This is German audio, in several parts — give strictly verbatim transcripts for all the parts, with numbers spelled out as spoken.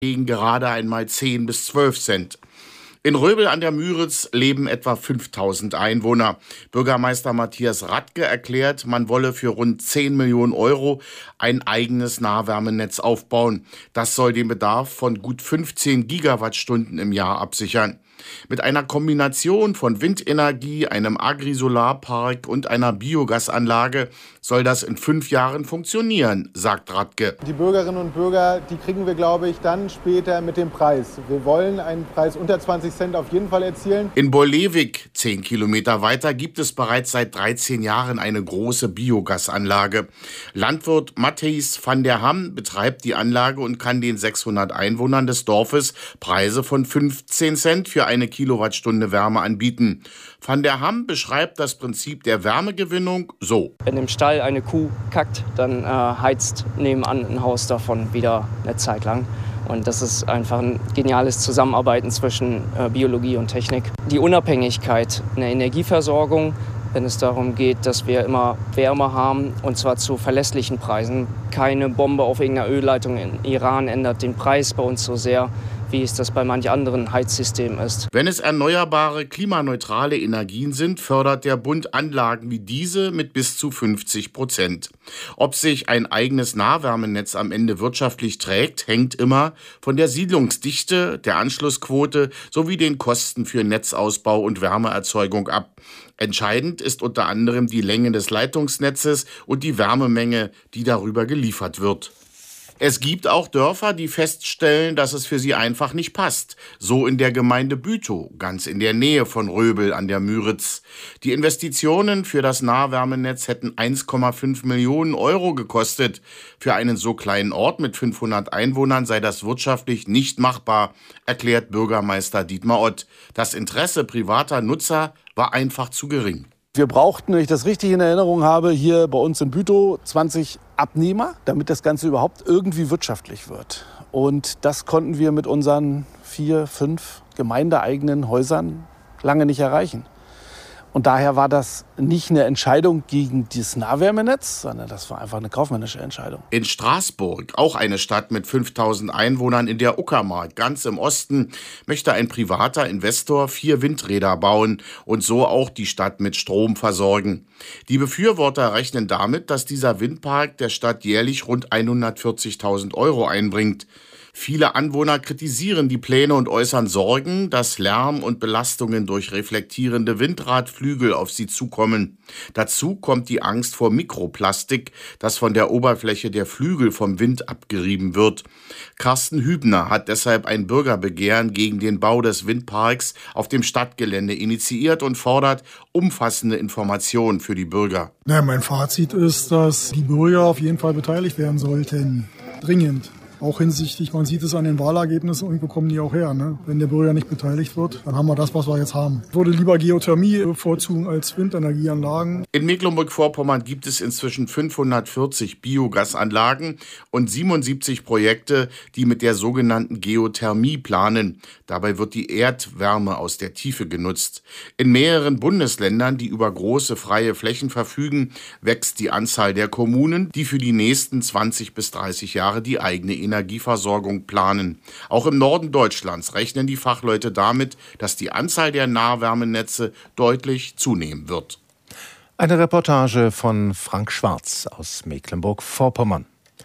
liegen gerade einmal zehn bis zwölf Cent. In Röbel an der Müritz leben etwa fünftausend Einwohner. Bürgermeister Matthias Radke erklärt, man wolle für rund zehn Millionen Euro ein eigenes Nahwärmenetz aufbauen. Das soll den Bedarf von gut fünfzehn Gigawattstunden im Jahr absichern. Mit einer Kombination von Windenergie, einem Agrisolarpark und einer Biogasanlage soll das in fünf Jahren funktionieren, sagt Radke. Die Bürgerinnen und Bürger, die kriegen wir, glaube ich, dann später mit dem Preis. Wir wollen einen Preis unter zwanzig Cent auf jeden Fall erzielen. In Borlewig, zehn Kilometer weiter, gibt es bereits seit dreizehn Jahren eine große Biogasanlage. Landwirt Matthijs van der Ham betreibt die Anlage und kann den sechshundert Einwohnern des Dorfes Preise von fünfzehn Cent für eine Kilowattstunde Wärme anbieten. Van der Ham beschreibt das Prinzip der Wärmegewinnung so. Wenn im Stall eine Kuh kackt, dann äh, heizt nebenan ein Haus davon wieder eine Zeit lang. Und das ist einfach ein geniales Zusammenarbeiten zwischen äh, Biologie und Technik. Die Unabhängigkeit in der Energieversorgung, wenn es darum geht, dass wir immer Wärme haben, und zwar zu verlässlichen Preisen. Keine Bombe auf irgendeiner Ölleitung in Iran ändert den Preis bei uns so sehr, wie es das bei manch anderen Heizsystemen ist. Wenn es erneuerbare, klimaneutrale Energien sind, fördert der Bund Anlagen wie diese mit bis zu fünfzig Prozent. Ob sich ein eigenes Nahwärmenetz am Ende wirtschaftlich trägt, hängt immer von der Siedlungsdichte, der Anschlussquote sowie den Kosten für Netzausbau und Wärmeerzeugung ab. Entscheidend ist unter anderem die Länge des Leitungsnetzes und die Wärmemenge, die darüber geliefert wird. Es gibt auch Dörfer, die feststellen, dass es für sie einfach nicht passt. So in der Gemeinde Bütow, ganz in der Nähe von Röbel an der Müritz. Die Investitionen für das Nahwärmenetz hätten eins Komma fünf Millionen Euro gekostet. Für einen so kleinen Ort mit fünfhundert Einwohnern sei das wirtschaftlich nicht machbar, erklärt Bürgermeister Dietmar Ott. Das Interesse privater Nutzer war einfach zu gering. Wir brauchten, wenn ich das richtig in Erinnerung habe, hier bei uns in Bütow zwanzig Abnehmer, damit das Ganze überhaupt irgendwie wirtschaftlich wird. Und das konnten wir mit unseren vier, fünf gemeindeeigenen Häusern lange nicht erreichen. Und daher war das nicht eine Entscheidung gegen das Nahwärmenetz, sondern das war einfach eine kaufmännische Entscheidung. In Straßburg, auch eine Stadt mit fünftausend Einwohnern in der Uckermark, ganz im Osten, möchte ein privater Investor vier Windräder bauen und so auch die Stadt mit Strom versorgen. Die Befürworter rechnen damit, dass dieser Windpark der Stadt jährlich rund hundertvierzigtausend Euro einbringt. Viele Anwohner kritisieren die Pläne und äußern Sorgen, dass Lärm und Belastungen durch reflektierende Windradflügel auf sie zukommen. Dazu kommt die Angst vor Mikroplastik, das von der Oberfläche der Flügel vom Wind abgerieben wird. Carsten Hübner hat deshalb ein Bürgerbegehren gegen den Bau des Windparks auf dem Stadtgelände initiiert und fordert umfassende Informationen für die Bürger. Ja, mein Fazit ist, dass die Bürger auf jeden Fall beteiligt werden sollten. Dringend. Auch hinsichtlich, man sieht es an den Wahlergebnissen, irgendwo kommen die auch her. Ne? Wenn der Bürger nicht beteiligt wird, dann haben wir das, was wir jetzt haben. Ich würde lieber Geothermie bevorzugen als Windenergieanlagen. In Mecklenburg-Vorpommern gibt es inzwischen fünfhundertvierzig Biogasanlagen und siebenundsiebzig Projekte, die mit der sogenannten Geothermie planen. Dabei wird die Erdwärme aus der Tiefe genutzt. In mehreren Bundesländern, die über große freie Flächen verfügen, wächst die Anzahl der Kommunen, die für die nächsten zwanzig bis dreißig Jahre die eigene Energieversorgung planen. Auch im Norden Deutschlands rechnen die Fachleute damit, dass die Anzahl der Nahwärmenetze deutlich zunehmen wird. Eine Reportage von Frank Schwarz aus Mecklenburg-Vorpommern.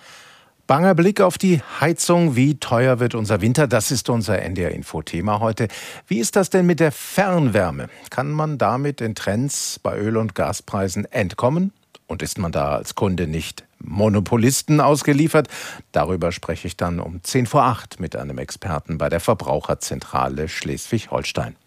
Banger Blick auf die Heizung. Wie teuer wird unser Winter? Das ist unser N D R-Info-Thema heute. Wie ist das denn mit der Fernwärme? Kann man damit den Trends bei Öl- und Gaspreisen entkommen? Und ist man da als Kunde nicht Monopolisten ausgeliefert? Darüber spreche ich dann um zehn vor acht mit einem Experten bei der Verbraucherzentrale Schleswig-Holstein.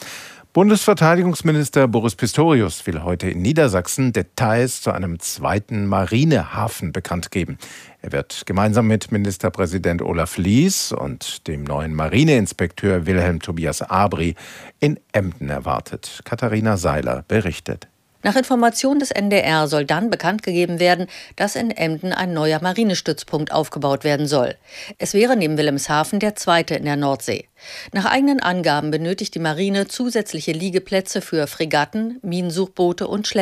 Bundesverteidigungsminister Boris Pistorius will heute in Niedersachsen Details zu einem zweiten Marinehafen bekannt geben. Er wird gemeinsam mit Ministerpräsident Olaf Lies und dem neuen Marineinspekteur Wilhelm Tobias Abri in Emden erwartet. Katharina Seiler berichtet. Nach Informationen des N D R soll dann bekannt gegeben werden, dass in Emden ein neuer Marinestützpunkt aufgebaut werden soll. Es wäre neben Wilhelmshaven der zweite in der Nordsee. Nach eigenen Angaben benötigt die Marine zusätzliche Liegeplätze für Fregatten, Minensuchboote und Schlepper.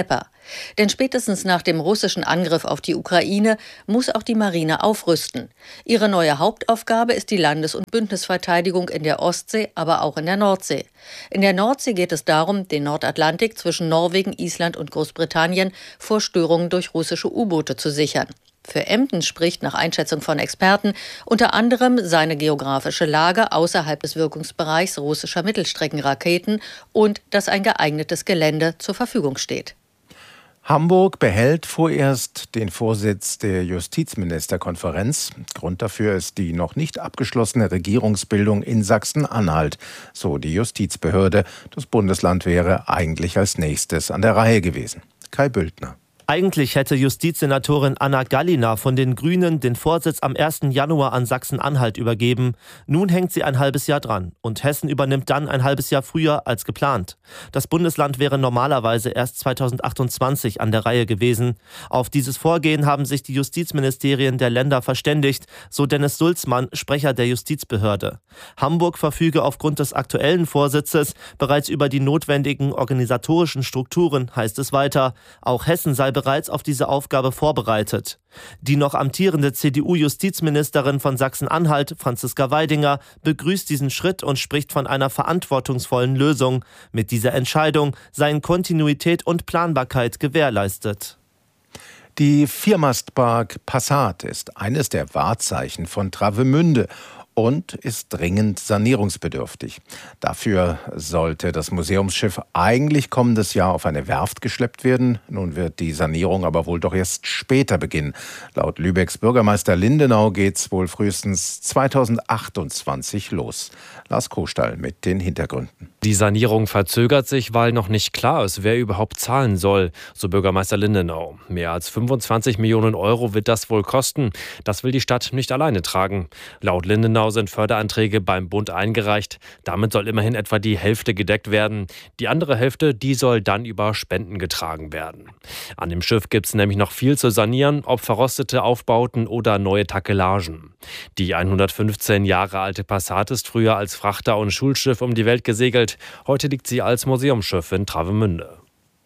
Denn spätestens nach dem russischen Angriff auf die Ukraine muss auch die Marine aufrüsten. Ihre neue Hauptaufgabe ist die Landes- und Bündnisverteidigung in der Ostsee, aber auch in der Nordsee. In der Nordsee geht es darum, den Nordatlantik zwischen Norwegen, Island und Großbritannien vor Störungen durch russische U-Boote zu sichern. Für Emden spricht nach Einschätzung von Experten unter anderem seine geografische Lage außerhalb des Wirkungsbereichs russischer Mittelstreckenraketen und dass ein geeignetes Gelände zur Verfügung steht. Hamburg behält vorerst den Vorsitz der Justizministerkonferenz. Grund dafür ist die noch nicht abgeschlossene Regierungsbildung in Sachsen-Anhalt, so die Justizbehörde. Das Bundesland wäre eigentlich als nächstes an der Reihe gewesen. Kai Bültner. Eigentlich hätte Justizsenatorin Anna Gallina von den Grünen den Vorsitz am ersten Januar an Sachsen-Anhalt übergeben. Nun hängt sie ein halbes Jahr dran und Hessen übernimmt dann ein halbes Jahr früher als geplant. Das Bundesland wäre normalerweise erst zweitausendachtundzwanzig an der Reihe gewesen. Auf dieses Vorgehen haben sich die Justizministerien der Länder verständigt, so Dennis Sulzmann, Sprecher der Justizbehörde. Hamburg verfüge aufgrund des aktuellen Vorsitzes bereits über die notwendigen organisatorischen Strukturen, heißt es weiter. Auch Hessen sei bereits auf diese Aufgabe vorbereitet. Die noch amtierende C D U-Justizministerin von Sachsen-Anhalt, Franziska Weidinger, begrüßt diesen Schritt und spricht von einer verantwortungsvollen Lösung. Mit dieser Entscheidung seien Kontinuität und Planbarkeit gewährleistet. Die Viermastpark Passat ist eines der Wahrzeichen von Travemünde und ist dringend sanierungsbedürftig. Dafür sollte das Museumsschiff eigentlich kommendes Jahr auf eine Werft geschleppt werden. Nun wird die Sanierung aber wohl doch erst später beginnen. Laut Lübecks Bürgermeister Lindenau geht's wohl frühestens zweitausendachtundzwanzig los. Lars Kostall mit den Hintergründen. Die Sanierung verzögert sich, weil noch nicht klar ist, wer überhaupt zahlen soll, so Bürgermeister Lindenau. Mehr als fünfundzwanzig Millionen Euro wird das wohl kosten. Das will die Stadt nicht alleine tragen. Laut Lindenau sind Förderanträge beim Bund eingereicht. Damit soll immerhin etwa die Hälfte gedeckt werden. Die andere Hälfte, die soll dann über Spenden getragen werden. An dem Schiff gibt es nämlich noch viel zu sanieren, ob verrostete Aufbauten oder neue Takelagen. Die hundertfünfzehn Jahre alte Passat ist früher als Frachter und Schulschiff um die Welt gesegelt. Heute liegt sie als Museumsschiff in Travemünde.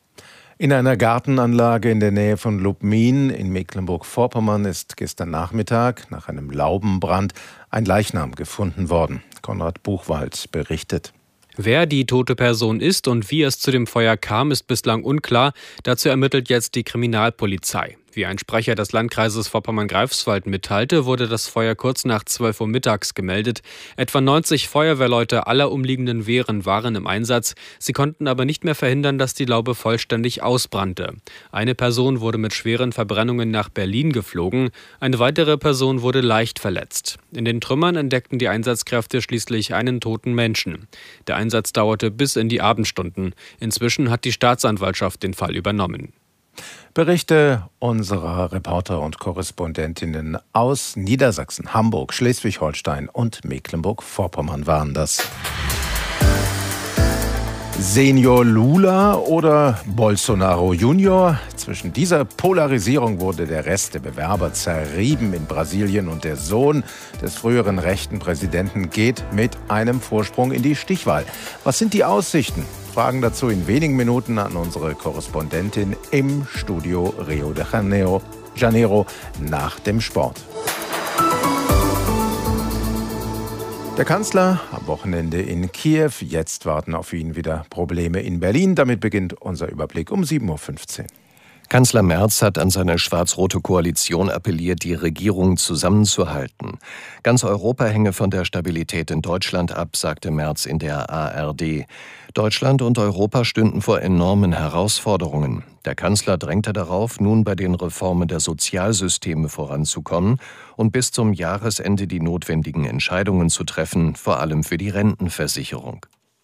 In einer Gartenanlage in der Nähe von Lubmin in Mecklenburg-Vorpommern ist gestern Nachmittag nach einem Laubenbrand ein Leichnam gefunden worden. Konrad Buchwald berichtet. Wer die tote Person ist und wie es zu dem Feuer kam, ist bislang unklar. Dazu ermittelt jetzt die Kriminalpolizei. Wie ein Sprecher des Landkreises Vorpommern-Greifswald mitteilte, wurde das Feuer kurz nach zwölf Uhr mittags gemeldet. Etwa neunzig Feuerwehrleute aller umliegenden Wehren waren im Einsatz. Sie konnten aber nicht mehr verhindern, dass die Laube vollständig ausbrannte. Eine Person wurde mit schweren Verbrennungen nach Berlin geflogen. Eine weitere Person wurde leicht verletzt. In den Trümmern entdeckten die Einsatzkräfte schließlich einen toten Menschen. Der Einsatz dauerte bis in die Abendstunden. Inzwischen hat die Staatsanwaltschaft den Fall übernommen. Berichte unserer Reporter und Korrespondentinnen aus Niedersachsen, Hamburg, Schleswig-Holstein und Mecklenburg-Vorpommern waren das. Senior Lula oder Bolsonaro Junior? Zwischen dieser Polarisierung wurde der Rest der Bewerber zerrieben in Brasilien und der Sohn des früheren rechten Präsidenten geht mit einem Vorsprung in die Stichwahl. Was sind die Aussichten? Fragen dazu in wenigen Minuten an unsere Korrespondentin im Studio Rio de Janeiro, Janeiro nach dem Sport. Der Kanzler am Wochenende in Kiew. Jetzt warten auf ihn wieder Probleme in Berlin. Damit beginnt unser Überblick um sieben Uhr fünfzehn. Kanzler Merz hat an seine schwarz-rote Koalition appelliert, die Regierung zusammenzuhalten. Ganz Europa hänge von der Stabilität in Deutschland ab, sagte Merz in der A R D. Deutschland und Europa stünden vor enormen Herausforderungen. Der Kanzler drängte darauf, nun bei den Reformen der Sozialsysteme voranzukommen und bis zum Jahresende die notwendigen Entscheidungen zu treffen, vor allem für die Rentenversicherung.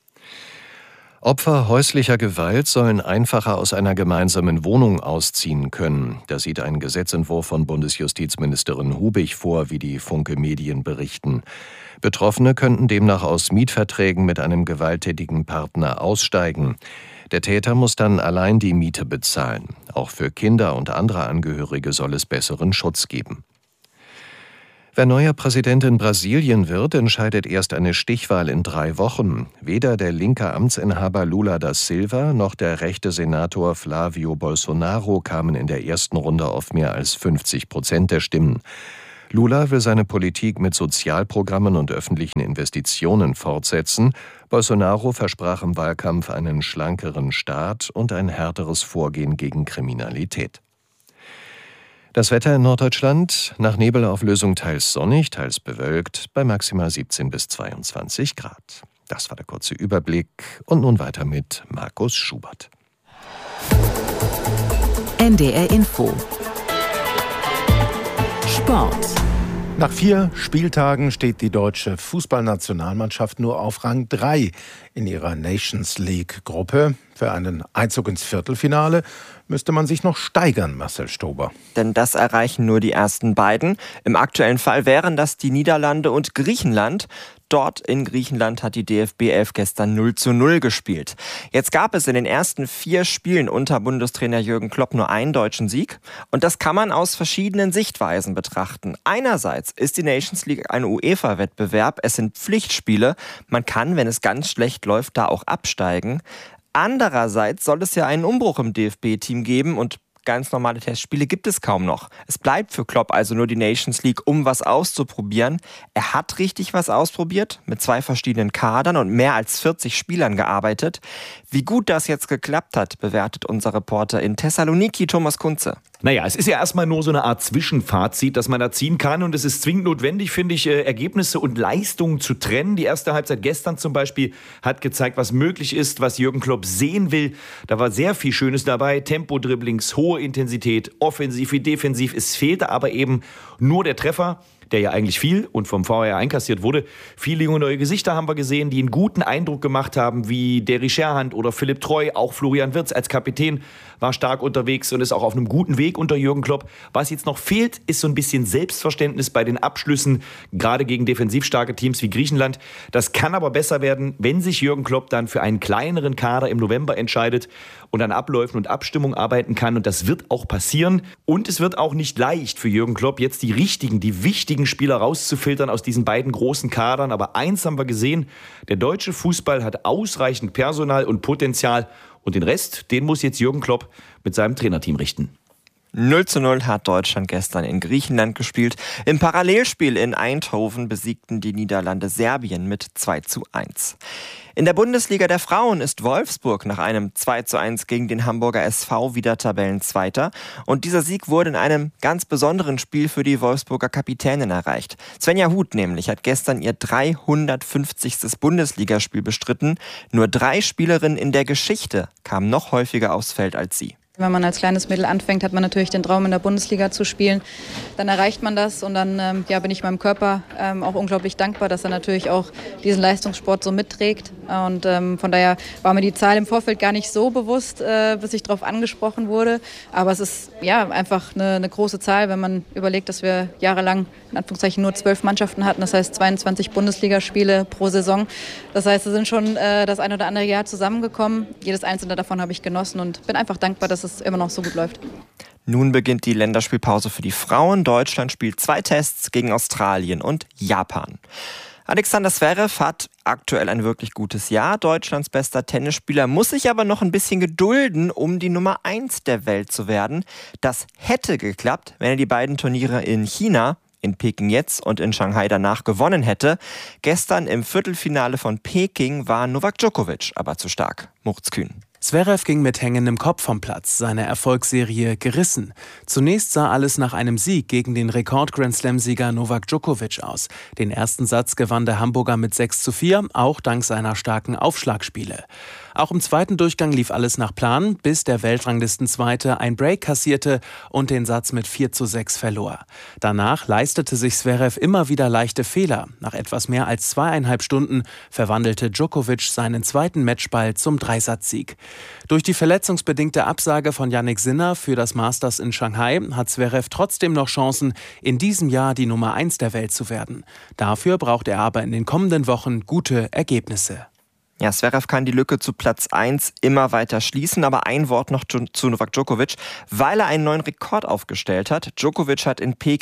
Opfer häuslicher Gewalt sollen einfacher aus einer gemeinsamen Wohnung ausziehen können. Da sieht ein Gesetzentwurf von Bundesjustizministerin Hubig vor, wie die Funke Medien berichten. Betroffene könnten demnach aus Mietverträgen mit einem gewalttätigen Partner aussteigen. Der Täter muss dann allein die Miete bezahlen. Auch für Kinder und andere Angehörige soll es besseren Schutz geben. Wer neuer Präsident in Brasilien wird, entscheidet erst eine Stichwahl in drei Wochen. Weder der linke Amtsinhaber Lula da Silva noch der rechte Senator Flávio Bolsonaro kamen in der ersten Runde auf mehr als fünfzig Prozent der Stimmen. Lula will seine Politik mit Sozialprogrammen und öffentlichen Investitionen fortsetzen. Bolsonaro versprach im Wahlkampf einen schlankeren Staat und ein härteres Vorgehen gegen Kriminalität. Das Wetter in Norddeutschland, nach Nebelauflösung teils sonnig, teils bewölkt, bei maximal siebzehn bis zweiundzwanzig Grad. Das war der kurze Überblick und nun weiter mit Markus Schubert. N D R Info Sport. Nach vier Spieltagen steht die deutsche Fußballnationalmannschaft nur auf Rang drei in ihrer Nations League-Gruppe. Für einen Einzug ins Viertelfinale müsste man sich noch steigern, Marcel Stober. Denn das erreichen nur die ersten beiden. Im aktuellen Fall wären das die Niederlande und Griechenland. Dort in Griechenland hat die D F B elf gestern null zu null gespielt. Jetzt gab es in den ersten vier Spielen unter Bundestrainer Jürgen Klopp nur einen deutschen Sieg. Und das kann man aus verschiedenen Sichtweisen betrachten. Einerseits ist die Nations League ein UEFA-Wettbewerb. Es sind Pflichtspiele. Man kann, wenn es ganz schlecht läuft, da auch absteigen. Andererseits soll es ja einen Umbruch im D F B-Team geben und ganz normale Testspiele gibt es kaum noch. Es bleibt für Klopp also nur die Nations League, um was auszuprobieren. Er hat richtig was ausprobiert, mit zwei verschiedenen Kadern und mehr als vierzig Spielern gearbeitet. Wie gut das jetzt geklappt hat, bewertet unser Reporter in Thessaloniki, Thomas Kunze. Naja, es ist ja erstmal nur so eine Art Zwischenfazit, das man da ziehen kann. Und es ist zwingend notwendig, finde ich, Ergebnisse und Leistungen zu trennen. Die erste Halbzeit gestern zum Beispiel hat gezeigt, was möglich ist, was Jürgen Klopp sehen will. Da war sehr viel Schönes dabei. Tempo-Dribblings, hohe Intensität, offensiv wie defensiv. Es fehlte aber eben nur der Treffer, der ja eigentlich viel und vom V A R einkassiert wurde. Viele junge neue Gesichter haben wir gesehen, die einen guten Eindruck gemacht haben, wie Derry Scherhand oder Philipp Treu. Auch Florian Wirtz als Kapitän war stark unterwegs und ist auch auf einem guten Weg unter Jürgen Klopp. Was jetzt noch fehlt, ist so ein bisschen Selbstverständnis bei den Abschlüssen, gerade gegen defensiv starke Teams wie Griechenland. Das kann aber besser werden, wenn sich Jürgen Klopp dann für einen kleineren Kader im November entscheidet und an Abläufen und Abstimmung arbeiten kann. Und das wird auch passieren. Und es wird auch nicht leicht für Jürgen Klopp, jetzt die richtigen, die wichtigen Spieler rauszufiltern aus diesen beiden großen Kadern. Aber eins haben wir gesehen, der deutsche Fußball hat ausreichend Personal und Potenzial. Und den Rest, den muss jetzt Jürgen Klopp mit seinem Trainerteam richten. null zu null hat Deutschland gestern in Griechenland gespielt. Im Parallelspiel in Eindhoven besiegten die Niederlande Serbien mit zwei zu eins. In der Bundesliga der Frauen ist Wolfsburg nach einem zwei zu eins gegen den Hamburger S V wieder Tabellenzweiter. Und dieser Sieg wurde in einem ganz besonderen Spiel für die Wolfsburger Kapitänin erreicht. Svenja Huth nämlich hat gestern ihr dreihundertfünfzigstes Bundesligaspiel bestritten. Nur drei Spielerinnen in der Geschichte kamen noch häufiger aufs Feld als sie. Wenn man als kleines Mädel anfängt, hat man natürlich den Traum, in der Bundesliga zu spielen. Dann erreicht man das und dann ähm, ja, bin ich meinem Körper ähm, auch unglaublich dankbar, dass er natürlich auch diesen Leistungssport so mitträgt. Und ähm, von daher war mir die Zahl im Vorfeld gar nicht so bewusst, äh, bis ich darauf angesprochen wurde. Aber es ist ja einfach eine, eine große Zahl, wenn man überlegt, dass wir jahrelang in Anführungszeichen nur zwölf Mannschaften hatten. Das heißt zweiundzwanzig Bundesligaspiele pro Saison. Das heißt, wir sind schon äh, das ein oder andere Jahr zusammengekommen. Jedes einzelne davon habe ich genossen und bin einfach dankbar, dass es immer noch so gut läuft. Nun beginnt die Länderspielpause für die Frauen. Deutschland spielt zwei Tests gegen Australien und Japan. Alexander Zverev hat aktuell ein wirklich gutes Jahr. Deutschlands bester Tennisspieler muss sich aber noch ein bisschen gedulden, um die Nummer eins der Welt zu werden. Das hätte geklappt, wenn er die beiden Turniere in China, in Peking jetzt und in Shanghai danach gewonnen hätte. Gestern im Viertelfinale von Peking war Novak Djokovic aber zu stark. Moritz Kühn. Zverev ging mit hängendem Kopf vom Platz, seine Erfolgsserie gerissen. Zunächst sah alles nach einem Sieg gegen den Rekord-Grand-Slam-Sieger Novak Djokovic aus. Den ersten Satz gewann der Hamburger mit sechs zu vier, auch dank seiner starken Aufschlagspiele. Auch im zweiten Durchgang lief alles nach Plan, bis der Weltranglistenzweite ein Break kassierte und den Satz mit vier zu sechs verlor. Danach leistete sich Zverev immer wieder leichte Fehler. Nach etwas mehr als zweieinhalb Stunden verwandelte Djokovic seinen zweiten Matchball zum Dreisatzsieg. Durch die verletzungsbedingte Absage von Jannik Sinner für das Masters in Shanghai hat Zverev trotzdem noch Chancen, in diesem Jahr die Nummer eins der Welt zu werden. Dafür braucht er aber in den kommenden Wochen gute Ergebnisse. Ja, Zverev kann die Lücke zu Platz eins immer weiter schließen, aber ein Wort noch zu Novak Djokovic, weil er einen neuen Rekord aufgestellt hat. Djokovic hat in Peking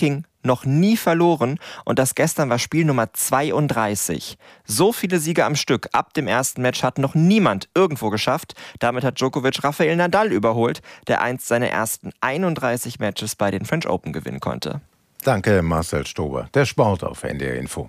noch nie verloren und das gestern war Spiel Nummer zweiunddreißig. So viele Siege am Stück ab dem ersten Match hat noch niemand irgendwo geschafft. Damit hat Djokovic Rafael Nadal überholt, der einst seine ersten einunddreißig Matches bei den French Open gewinnen konnte. Danke, Marcel Stober. Der Sport auf N D R Info.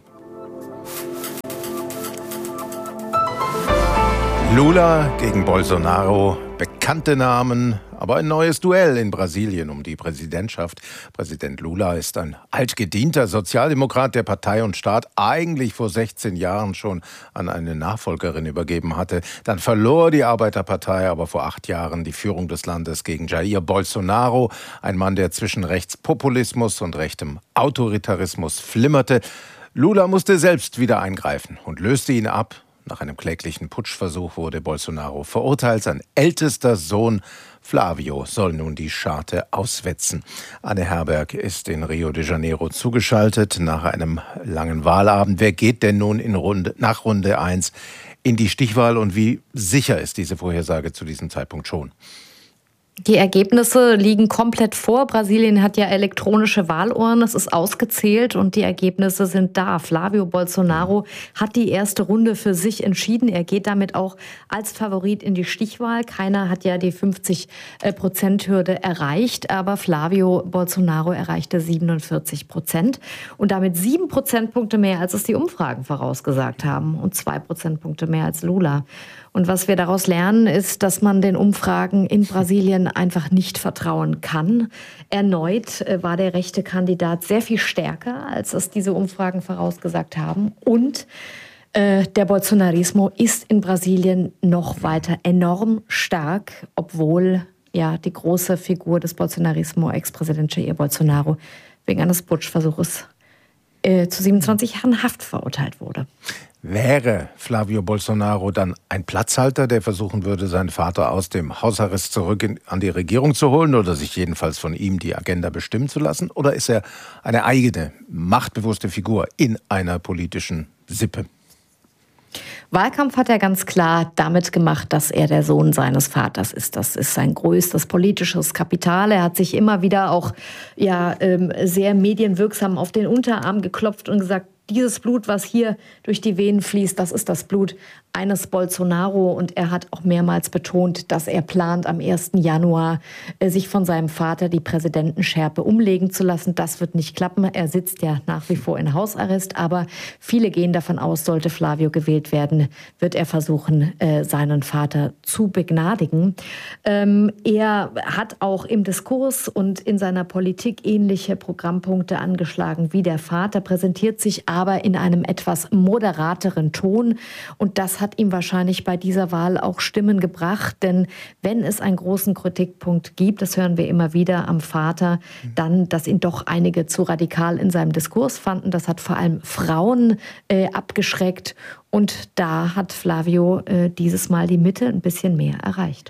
Lula gegen Bolsonaro, bekannte Namen, aber ein neues Duell in Brasilien um die Präsidentschaft. Präsident Lula ist ein altgedienter Sozialdemokrat, der Partei und Staat eigentlich vor sechzehn Jahren schon an eine Nachfolgerin übergeben hatte. Dann verlor die Arbeiterpartei aber vor acht Jahren die Führung des Landes gegen Jair Bolsonaro, ein Mann, der zwischen Rechtspopulismus und rechtem Autoritarismus flimmerte. Lula musste selbst wieder eingreifen und löste ihn ab. Nach einem kläglichen Putschversuch wurde Bolsonaro verurteilt. Sein ältester Sohn Flavio soll nun die Scharte auswetzen. Anne Herberg ist in Rio de Janeiro zugeschaltet nach einem langen Wahlabend. Wer geht denn nun in Runde, nach Runde eins in die Stichwahl und wie sicher ist diese Vorhersage zu diesem Zeitpunkt schon? Die Ergebnisse liegen komplett vor. Brasilien hat ja elektronische Wahlurnen, es ist ausgezählt und die Ergebnisse sind da. Flavio Bolsonaro hat die erste Runde für sich entschieden. Er geht damit auch als Favorit in die Stichwahl. Keiner hat ja die fünfzig Prozent Hürde erreicht, aber Flavio Bolsonaro erreichte siebenundvierzig Prozent und damit sieben Prozentpunkte mehr, als es die Umfragen vorausgesagt haben und zwei Prozentpunkte mehr als Lula. Und was wir daraus lernen, ist, dass man den Umfragen in Brasilien einfach nicht vertrauen kann. Erneut war der rechte Kandidat sehr viel stärker, als es diese Umfragen vorausgesagt haben. Und äh, der Bolsonarismo ist in Brasilien noch weiter enorm stark, obwohl ja die große Figur des Bolsonarismo, Ex-Präsident Jair Bolsonaro, wegen eines Putschversuches äh, zu siebenundzwanzig Jahren Haft verurteilt wurde. Wäre Flavio Bolsonaro dann ein Platzhalter, der versuchen würde, seinen Vater aus dem Hausarrest zurück in, an die Regierung zu holen oder sich jedenfalls von ihm die Agenda bestimmen zu lassen? Oder ist er eine eigene, machtbewusste Figur in einer politischen Sippe? Wahlkampf hat er ganz klar damit gemacht, dass er der Sohn seines Vaters ist. Das ist sein größtes politisches Kapital. Er hat sich immer wieder auch ja, sehr medienwirksam auf den Unterarm geklopft und gesagt, dieses Blut, was hier durch die Venen fließt, das ist das Blut eines Bolsonaro. Und er hat auch mehrmals betont, dass er plant, am ersten Januar äh, sich von seinem Vater die Präsidentenschärpe umlegen zu lassen. Das wird nicht klappen. Er sitzt ja nach wie vor in Hausarrest. Aber viele gehen davon aus, sollte Flavio gewählt werden, wird er versuchen, äh, seinen Vater zu begnadigen. Ähm, er hat auch im Diskurs und in seiner Politik ähnliche Programmpunkte angeschlagen wie der Vater, präsentiert sich aber in einem etwas moderateren Ton. Und das hat ihm wahrscheinlich bei dieser Wahl auch Stimmen gebracht. Denn wenn es einen großen Kritikpunkt gibt, das hören wir immer wieder am Vater, dann, dass ihn doch einige zu radikal in seinem Diskurs fanden. Das hat vor allem Frauen äh, abgeschreckt. Und da hat Flavio äh, dieses Mal die Mitte ein bisschen mehr erreicht.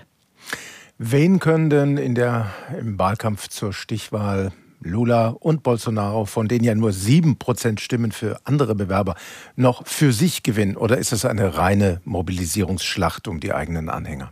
Wen können denn in der, im Wahlkampf zur Stichwahl Lula und Bolsonaro, von denen ja nur sieben Prozent Stimmen für andere Bewerber, noch für sich gewinnen? Oder ist es eine reine Mobilisierungsschlacht um die eigenen Anhänger?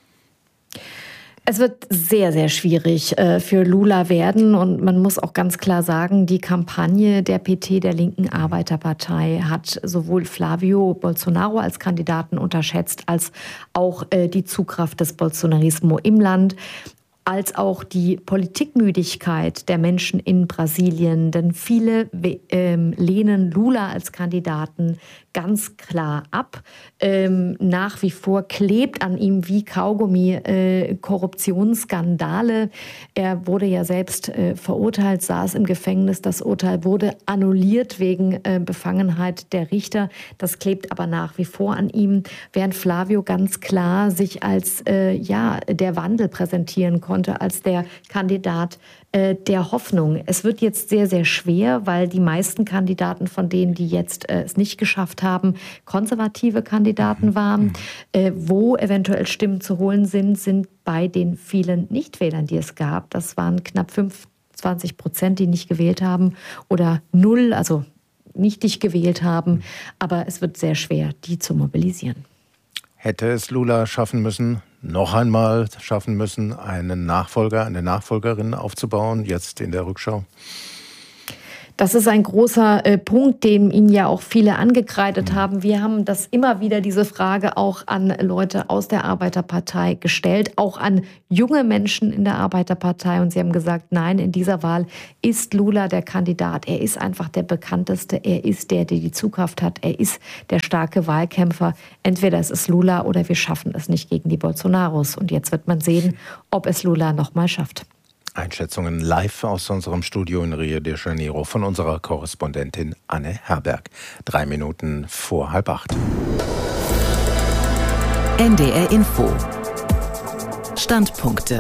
Es wird sehr, sehr schwierig äh, für Lula werden. Und man muss auch ganz klar sagen, die Kampagne der P T, der linken Arbeiterpartei, hat sowohl Flavio Bolsonaro als Kandidaten unterschätzt, als auch äh, die Zugkraft des Bolsonarismo im Land, als auch die Politikmüdigkeit der Menschen in Brasilien. Denn viele ähm, lehnen Lula als Kandidaten ganz klar ab. Ähm, nach wie vor klebt an ihm wie Kaugummi äh, Korruptionsskandale. Er wurde ja selbst äh, verurteilt, saß im Gefängnis. Das Urteil wurde annulliert wegen äh, Befangenheit der Richter. Das klebt aber nach wie vor an ihm, während Flavio ganz klar sich als äh, ja, der Wandel präsentieren konnte, als der Kandidat äh, der Hoffnung. Es wird jetzt sehr, sehr schwer, weil die meisten Kandidaten von denen, die jetzt äh, es nicht geschafft haben, konservative Kandidaten waren. Äh, wo eventuell Stimmen zu holen sind, sind bei den vielen Nichtwählern, die es gab. Das waren knapp fünfundzwanzig Prozent, die nicht gewählt haben oder null, also nicht dich gewählt haben. Aber es wird sehr schwer, die zu mobilisieren. Hätte es Lula schaffen müssen, noch einmal schaffen müssen, einen Nachfolger, eine Nachfolgerin aufzubauen, jetzt in der Rückschau? Das ist ein großer äh, Punkt, den Ihnen ja auch viele angekreidet haben. Wir haben das immer wieder, diese Frage auch an Leute aus der Arbeiterpartei gestellt, auch an junge Menschen in der Arbeiterpartei. Und sie haben gesagt, nein, in dieser Wahl ist Lula der Kandidat. Er ist einfach der bekannteste. Er ist der, der die Zugkraft hat. Er ist der starke Wahlkämpfer. Entweder es ist Lula oder wir schaffen es nicht gegen die Bolsonaros. Und jetzt wird man sehen, ob es Lula noch mal schafft. Einschätzungen live aus unserem Studio in Rio de Janeiro von unserer Korrespondentin Anne Herberg. Drei Minuten vor halb acht. N D R Info. Standpunkte.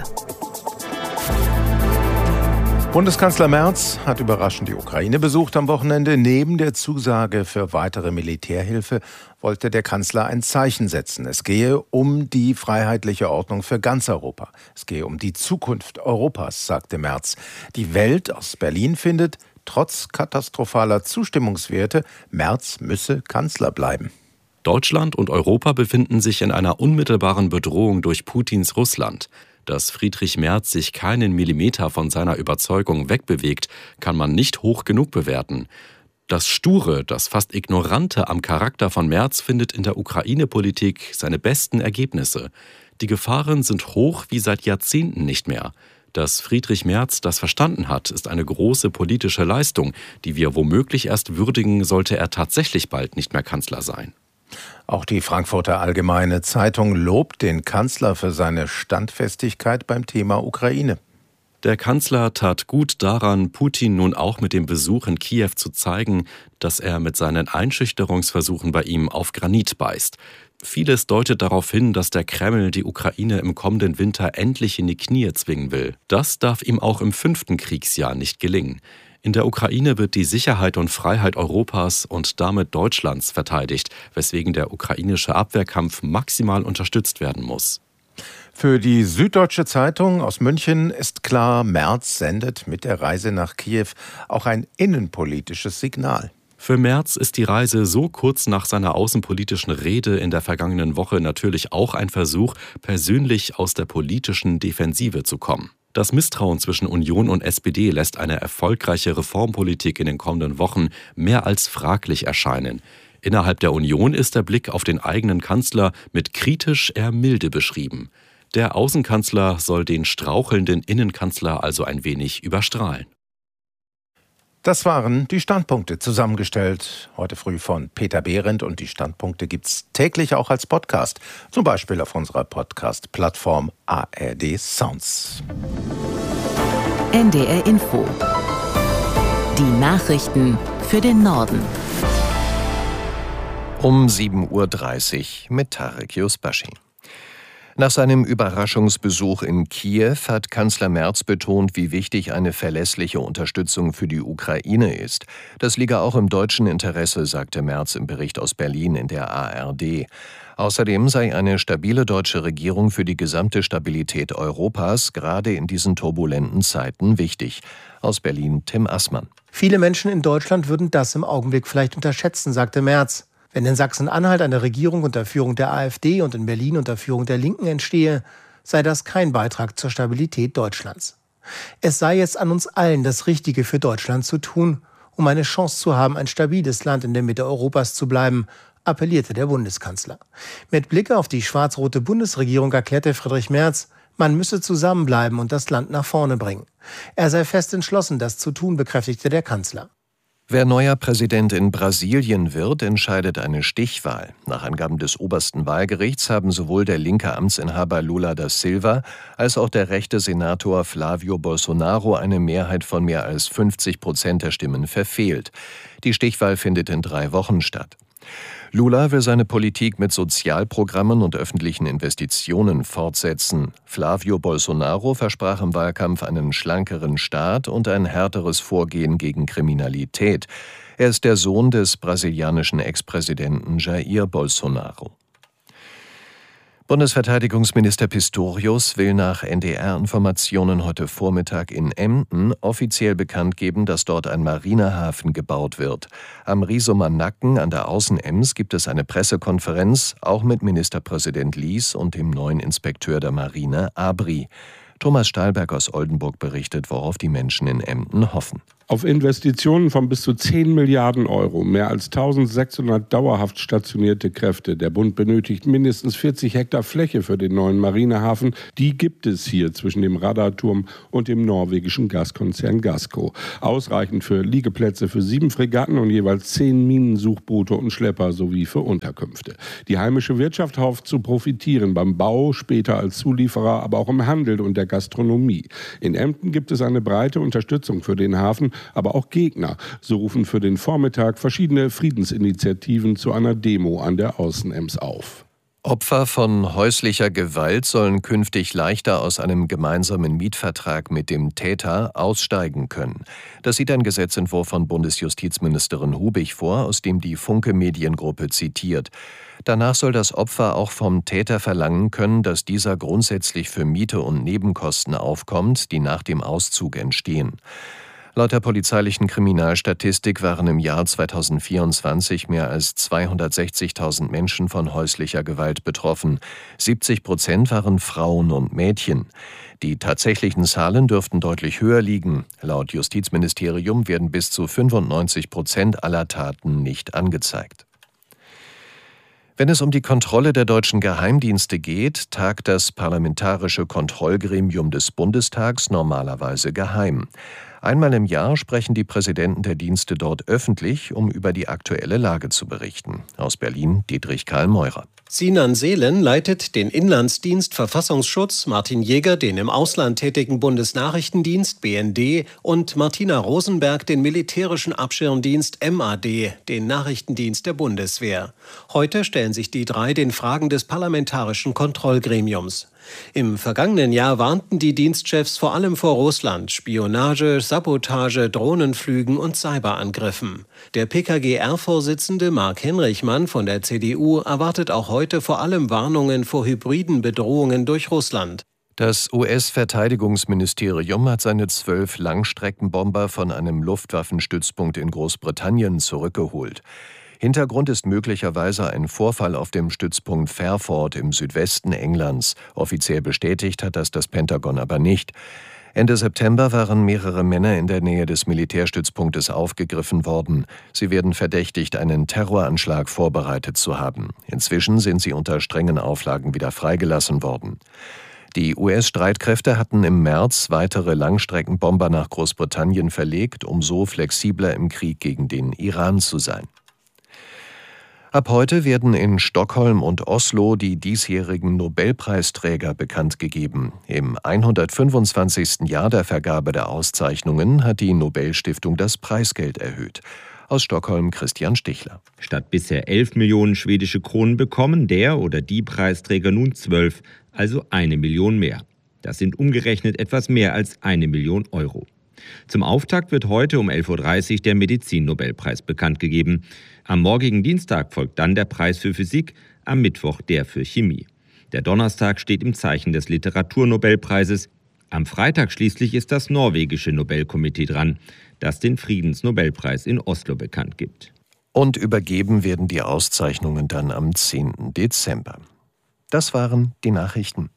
Bundeskanzler Merz hat überraschend die Ukraine besucht am Wochenende. Neben der Zusage für weitere Militärhilfe wollte der Kanzler ein Zeichen setzen. Es gehe um die freiheitliche Ordnung für ganz Europa. Es gehe um die Zukunft Europas, sagte Merz. Die Welt aus Berlin findet, trotz katastrophaler Zustimmungswerte, Merz müsse Kanzler bleiben. Deutschland und Europa befinden sich in einer unmittelbaren Bedrohung durch Putins Russland. Dass Friedrich Merz sich keinen Millimeter von seiner Überzeugung wegbewegt, kann man nicht hoch genug bewerten. Das Sture, das fast Ignorante am Charakter von Merz findet in der Ukraine-Politik seine besten Ergebnisse. Die Gefahren sind hoch wie seit Jahrzehnten nicht mehr. Dass Friedrich Merz das verstanden hat, ist eine große politische Leistung, die wir womöglich erst würdigen, sollte er tatsächlich bald nicht mehr Kanzler sein. Auch die Frankfurter Allgemeine Zeitung lobt den Kanzler für seine Standfestigkeit beim Thema Ukraine. Der Kanzler tat gut daran, Putin nun auch mit dem Besuch in Kiew zu zeigen, dass er mit seinen Einschüchterungsversuchen bei ihm auf Granit beißt. Vieles deutet darauf hin, dass der Kreml die Ukraine im kommenden Winter endlich in die Knie zwingen will. Das darf ihm auch im fünften Kriegsjahr nicht gelingen. In der Ukraine wird die Sicherheit und Freiheit Europas und damit Deutschlands verteidigt, weswegen der ukrainische Abwehrkampf maximal unterstützt werden muss. Für die Süddeutsche Zeitung aus München ist klar, Merz sendet mit der Reise nach Kiew auch ein innenpolitisches Signal. Für Merz ist die Reise so kurz nach seiner außenpolitischen Rede in der vergangenen Woche natürlich auch ein Versuch, persönlich aus der politischen Defensive zu kommen. Das Misstrauen zwischen Union und S P D lässt eine erfolgreiche Reformpolitik in den kommenden Wochen mehr als fraglich erscheinen. Innerhalb der Union ist der Blick auf den eigenen Kanzler mit kritisch eher milde beschrieben. Der Außenkanzler soll den strauchelnden Innenkanzler also ein wenig überstrahlen. Das waren die Standpunkte, zusammengestellt heute früh von Peter Behrendt, und die Standpunkte gibt's täglich auch als Podcast, zum Beispiel auf unserer Podcast-Plattform A R D Sounds. N D R Info. Die Nachrichten für den Norden. Um sieben Uhr dreißig mit Tarek Yusbashi. Nach seinem Überraschungsbesuch in Kiew hat Kanzler Merz betont, wie wichtig eine verlässliche Unterstützung für die Ukraine ist. Das liege auch im deutschen Interesse, sagte Merz im Bericht aus Berlin in der A R D. Außerdem sei eine stabile deutsche Regierung für die gesamte Stabilität Europas gerade in diesen turbulenten Zeiten wichtig. Aus Berlin Tim Assmann. Viele Menschen in Deutschland würden das im Augenblick vielleicht unterschätzen, sagte Merz. Wenn in Sachsen-Anhalt eine Regierung unter Führung der AfD und in Berlin unter Führung der Linken entstehe, sei das kein Beitrag zur Stabilität Deutschlands. Es sei jetzt an uns allen, das Richtige für Deutschland zu tun, um eine Chance zu haben, ein stabiles Land in der Mitte Europas zu bleiben, appellierte der Bundeskanzler. Mit Blick auf die schwarz-rote Bundesregierung erklärte Friedrich Merz, man müsse zusammenbleiben und das Land nach vorne bringen. Er sei fest entschlossen, das zu tun, bekräftigte der Kanzler. Wer neuer Präsident in Brasilien wird, entscheidet eine Stichwahl. Nach Angaben des obersten Wahlgerichts haben sowohl der linke Amtsinhaber Lula da Silva als auch der rechte Senator Flávio Bolsonaro eine Mehrheit von mehr als fünfzig Prozent der Stimmen verfehlt. Die Stichwahl findet in drei Wochen statt. Lula will seine Politik mit Sozialprogrammen und öffentlichen Investitionen fortsetzen. Flávio Bolsonaro versprach im Wahlkampf einen schlankeren Staat und ein härteres Vorgehen gegen Kriminalität. Er ist der Sohn des brasilianischen Ex-Präsidenten Jair Bolsonaro. Bundesverteidigungsminister Pistorius will nach N D R-Informationen heute Vormittag in Emden offiziell bekannt geben, dass dort ein Marinehafen gebaut wird. Am Riesumer Nacken an der Außenems gibt es eine Pressekonferenz, auch mit Ministerpräsident Lies und dem neuen Inspekteur der Marine Abri. Thomas Stahlberg aus Oldenburg berichtet, worauf die Menschen in Emden hoffen. Auf Investitionen von bis zu zehn Milliarden Euro, mehr als eintausendsechshundert dauerhaft stationierte Kräfte. Der Bund benötigt mindestens vierzig Hektar Fläche für den neuen Marinehafen. Die gibt es hier zwischen dem Radarturm und dem norwegischen Gaskonzern Gassco. Ausreichend für Liegeplätze für sieben Fregatten und jeweils zehn Minensuchboote und Schlepper sowie für Unterkünfte. Die heimische Wirtschaft hofft zu profitieren beim Bau, später als Zulieferer, aber auch im Handel und der Gastronomie. In Emden gibt es eine breite Unterstützung für den Hafen, aber auch Gegner. So rufen für den Vormittag verschiedene Friedensinitiativen zu einer Demo an der Außenems auf. Opfer von häuslicher Gewalt sollen künftig leichter aus einem gemeinsamen Mietvertrag mit dem Täter aussteigen können. Das sieht ein Gesetzentwurf von Bundesjustizministerin Hubig vor, aus dem die Funke Mediengruppe zitiert. Danach soll das Opfer auch vom Täter verlangen können, dass dieser grundsätzlich für Miete und Nebenkosten aufkommt, die nach dem Auszug entstehen. Laut der polizeilichen Kriminalstatistik waren im Jahr zweitausendvierundzwanzig mehr als zweihundertsechzigtausend Menschen von häuslicher Gewalt betroffen. siebzig Prozent waren Frauen und Mädchen. Die tatsächlichen Zahlen dürften deutlich höher liegen. Laut Justizministerium werden bis zu fünfundneunzig Prozent aller Taten nicht angezeigt. Wenn es um die Kontrolle der deutschen Geheimdienste geht, tagt das Parlamentarische Kontrollgremium des Bundestags normalerweise geheim. Einmal im Jahr sprechen die Präsidenten der Dienste dort öffentlich, um über die aktuelle Lage zu berichten. Aus Berlin Dietrich Karl Meurer. Sinan Seelen leitet den Inlandsdienst Verfassungsschutz, Martin Jäger den im Ausland tätigen Bundesnachrichtendienst B N D und Martina Rosenberg den militärischen Abschirmdienst M A D, den Nachrichtendienst der Bundeswehr. Heute stellen sich die drei den Fragen des Parlamentarischen Kontrollgremiums. Im vergangenen Jahr warnten die Dienstchefs vor allem vor Russland, Spionage, Sabotage, Drohnenflügen und Cyberangriffen. Der P K G R-Vorsitzende Mark Hinrichmann von der C D U erwartet auch heute vor allem Warnungen vor hybriden Bedrohungen durch Russland. Das U S-Verteidigungsministerium hat seine zwölf Langstreckenbomber von einem Luftwaffenstützpunkt in Großbritannien zurückgeholt. Hintergrund ist möglicherweise ein Vorfall auf dem Stützpunkt Fairford im Südwesten Englands. Offiziell bestätigt hat das das Pentagon aber nicht. Ende September waren mehrere Männer in der Nähe des Militärstützpunktes aufgegriffen worden. Sie werden verdächtigt, einen Terroranschlag vorbereitet zu haben. Inzwischen sind sie unter strengen Auflagen wieder freigelassen worden. Die U S-Streitkräfte hatten im März weitere Langstreckenbomber nach Großbritannien verlegt, um so flexibler im Krieg gegen den Iran zu sein. Ab heute werden in Stockholm und Oslo die diesjährigen Nobelpreisträger bekannt gegeben. Im hundertfünfundzwanzigsten Jahr der Vergabe der Auszeichnungen hat die Nobelstiftung das Preisgeld erhöht. Aus Stockholm Christian Stichler. Statt bisher elf Millionen schwedische Kronen bekommen der oder die Preisträger nun zwölf, also eine Million mehr. Das sind umgerechnet etwas mehr als eine Million Euro. Zum Auftakt wird heute um elf Uhr dreißig der Medizin-Nobelpreis bekannt gegeben. Am morgigen Dienstag folgt dann der Preis für Physik, am Mittwoch der für Chemie. Der Donnerstag steht im Zeichen des Literaturnobelpreises. Am Freitag schließlich ist das norwegische Nobelkomitee dran, das den Friedensnobelpreis in Oslo bekannt gibt. Und übergeben werden die Auszeichnungen dann am zehnten Dezember. Das waren die Nachrichten.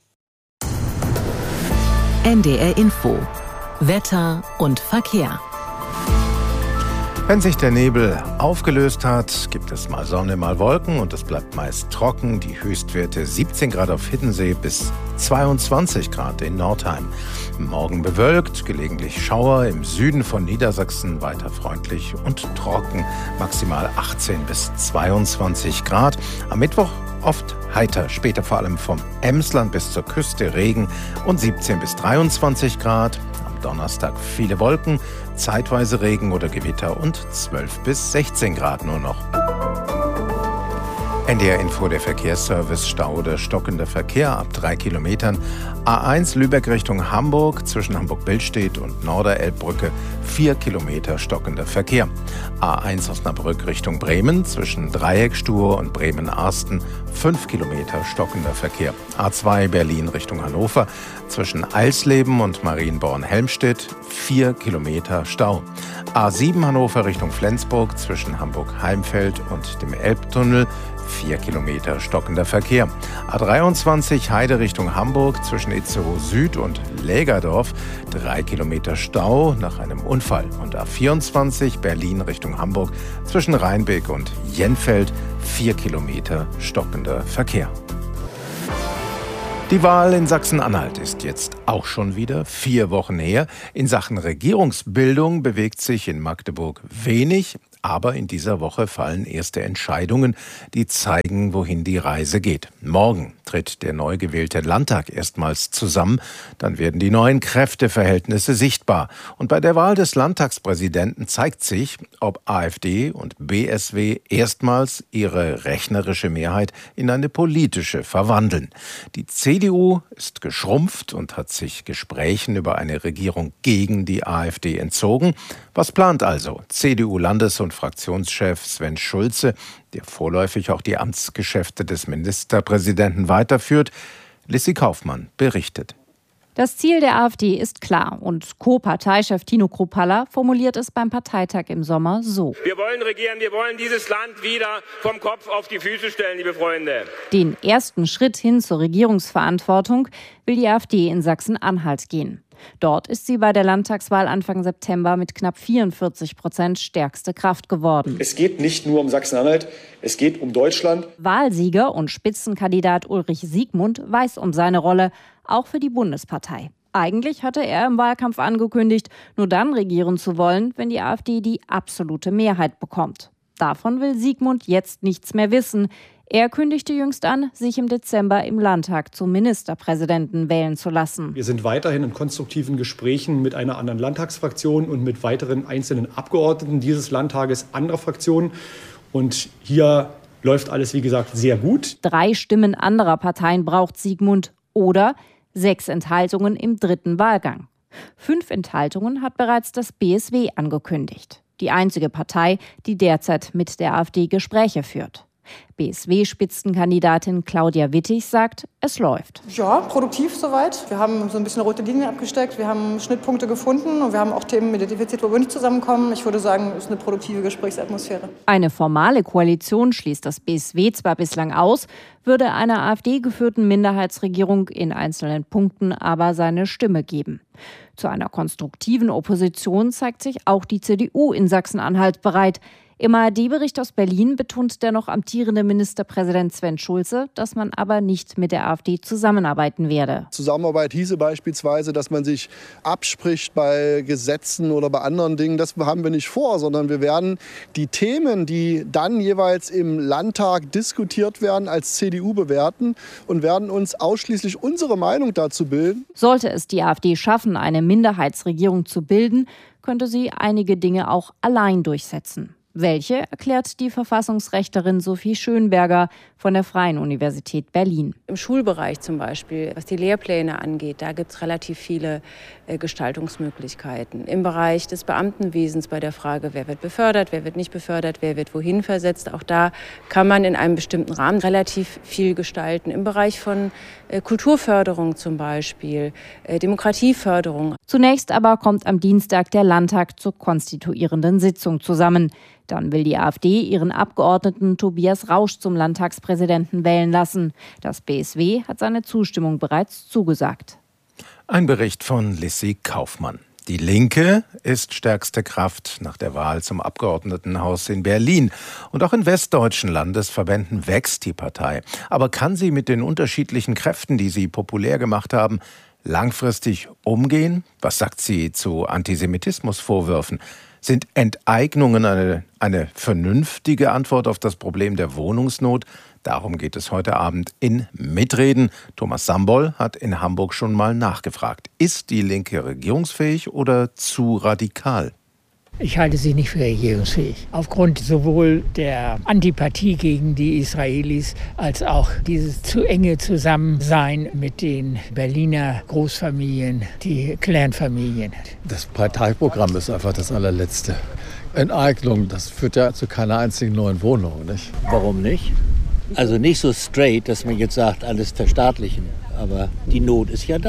N D R Info. Wetter und Verkehr. Wenn sich der Nebel aufgelöst hat, gibt es mal Sonne, mal Wolken und es bleibt meist trocken. Die Höchstwerte siebzehn Grad auf Hiddensee bis zweiundzwanzig Grad in Nordheim. Morgen bewölkt, gelegentlich Schauer, im Süden von Niedersachsen weiter freundlich und trocken. Maximal achtzehn bis zweiundzwanzig Grad. Am Mittwoch oft heiter, später vor allem vom Emsland bis zur Küste Regen und siebzehn bis dreiundzwanzig Grad. Donnerstag viele Wolken, zeitweise Regen oder Gewitter und zwölf bis sechzehn Grad nur noch. N D R Info, der Verkehrsservice, Stau oder stockender Verkehr ab drei Kilometern. A eins Lübeck Richtung Hamburg, zwischen Hamburg-Billstedt und Norderelbbrücke, vier Kilometer stockender Verkehr. A eins Osnabrück Richtung Bremen, zwischen Dreieckstuhr und Bremen-Arsten, fünf Kilometer stockender Verkehr. A zwei Berlin Richtung Hannover, zwischen Alsleben und Marienborn-Helmstedt, vier Kilometer Stau. A sieben Hannover Richtung Flensburg, zwischen Hamburg-Heimfeld und dem Elbtunnel, vier Kilometer stockender Verkehr. A dreiundzwanzig Heide Richtung Hamburg zwischen Itzehoe Süd und Lägerdorf, drei Kilometer Stau nach einem Unfall. Und A vierundzwanzig Berlin Richtung Hamburg zwischen Rheinbeck und Jenfeld, vier Kilometer stockender Verkehr. Die Wahl in Sachsen-Anhalt ist jetzt auch schon wieder vier Wochen her. In Sachen Regierungsbildung bewegt sich in Magdeburg wenig. Aber in dieser Woche fallen erste Entscheidungen, die zeigen, wohin die Reise geht. Morgen tritt der neu gewählte Landtag erstmals zusammen. Dann werden die neuen Kräfteverhältnisse sichtbar. Und bei der Wahl des Landtagspräsidenten zeigt sich, ob AfD und B S W erstmals ihre rechnerische Mehrheit in eine politische verwandeln. Die C D U ist geschrumpft und hat sich Gesprächen über eine Regierung gegen die AfD entzogen. Was plant also C D U-Landes- und Fraktionschef Sven Schulze, der vorläufig auch die Amtsgeschäfte des Ministerpräsidenten weiterführt? Lissy Kaufmann berichtet. Das Ziel der AfD ist klar und Co-Parteichef Tino Kruppalla formuliert es beim Parteitag im Sommer so. Wir wollen regieren, wir wollen dieses Land wieder vom Kopf auf die Füße stellen, liebe Freunde. Den ersten Schritt hin zur Regierungsverantwortung will die AfD in Sachsen-Anhalt gehen. Dort ist sie bei der Landtagswahl Anfang September mit knapp vierundvierzig Prozent stärkste Kraft geworden. Es geht nicht nur um Sachsen-Anhalt, es geht um Deutschland. Wahlsieger und Spitzenkandidat Ulrich Siegmund weiß um seine Rolle, auch für die Bundespartei. Eigentlich hatte er im Wahlkampf angekündigt, nur dann regieren zu wollen, wenn die AfD die absolute Mehrheit bekommt. Davon will Siegmund jetzt nichts mehr wissen. Er kündigte jüngst an, sich im Dezember im Landtag zum Ministerpräsidenten wählen zu lassen. Wir sind weiterhin in konstruktiven Gesprächen mit einer anderen Landtagsfraktion und mit weiteren einzelnen Abgeordneten dieses Landtages anderer Fraktionen. Und hier läuft alles, wie gesagt, sehr gut. Drei Stimmen anderer Parteien braucht Siegmund oder sechs Enthaltungen im dritten Wahlgang. Fünf Enthaltungen hat bereits das B S W angekündigt. Die einzige Partei, die derzeit mit der AfD Gespräche führt. B S W-Spitzenkandidatin Claudia Wittig sagt, es läuft. Ja, produktiv soweit. Wir haben so ein bisschen rote Linien abgesteckt, wir haben Schnittpunkte gefunden und wir haben auch Themen identifiziert, wo wir nicht zusammenkommen. Ich würde sagen, es ist eine produktive Gesprächsatmosphäre. Eine formale Koalition schließt das B S W zwar bislang aus, würde einer AfD-geführten Minderheitsregierung in einzelnen Punkten aber seine Stimme geben. Zu einer konstruktiven Opposition zeigt sich auch die C D U in Sachsen-Anhalt bereit. Im A R D-Bericht aus Berlin betont der noch amtierende Ministerpräsident Sven Schulze, dass man aber nicht mit der AfD zusammenarbeiten werde. Zusammenarbeit hieße beispielsweise, dass man sich abspricht bei Gesetzen oder bei anderen Dingen. Das haben wir nicht vor, sondern wir werden die Themen, die dann jeweils im Landtag diskutiert werden, als C D U bewerten und werden uns ausschließlich unsere Meinung dazu bilden. Sollte es die AfD schaffen, eine Minderheitsregierung zu bilden, könnte sie einige Dinge auch allein durchsetzen. Welche, erklärt die Verfassungsrechtlerin Sophie Schönberger von der Freien Universität Berlin. Im Schulbereich zum Beispiel, was die Lehrpläne angeht, da gibt es relativ viele äh, Gestaltungsmöglichkeiten. Im Bereich des Beamtenwesens bei der Frage, wer wird befördert, wer wird nicht befördert, wer wird wohin versetzt, auch da kann man in einem bestimmten Rahmen relativ viel gestalten. Im Bereich von äh, Kulturförderung zum Beispiel, äh, Demokratieförderung. Zunächst aber kommt am Dienstag der Landtag zur konstituierenden Sitzung zusammen. Dann will die AfD ihren Abgeordneten Tobias Rausch zum Landtagspräsidenten wählen lassen. Das B S W hat seine Zustimmung bereits zugesagt. Ein Bericht von Lissy Kaufmann. Die Linke ist stärkste Kraft nach der Wahl zum Abgeordnetenhaus in Berlin. Und auch in westdeutschen Landesverbänden wächst die Partei. Aber kann sie mit den unterschiedlichen Kräften, die sie populär gemacht haben, langfristig umgehen? Was sagt sie zu Antisemitismusvorwürfen? Sind Enteignungen eine, eine vernünftige Antwort auf das Problem der Wohnungsnot? Darum geht es heute Abend in Mitreden. Thomas Sambol hat in Hamburg schon mal nachgefragt. Ist die Linke regierungsfähig oder zu radikal? Ich halte sie nicht für regierungsfähig. Aufgrund sowohl der Antipathie gegen die Israelis als auch dieses zu enge Zusammensein mit den Berliner Großfamilien, die Clanfamilien. Das Parteiprogramm ist einfach das allerletzte. Enteignung, das führt ja zu keiner einzigen neuen Wohnung, nicht? Warum nicht? Also nicht so straight, dass man jetzt sagt, alles verstaatlichen. Aber die Not ist ja da.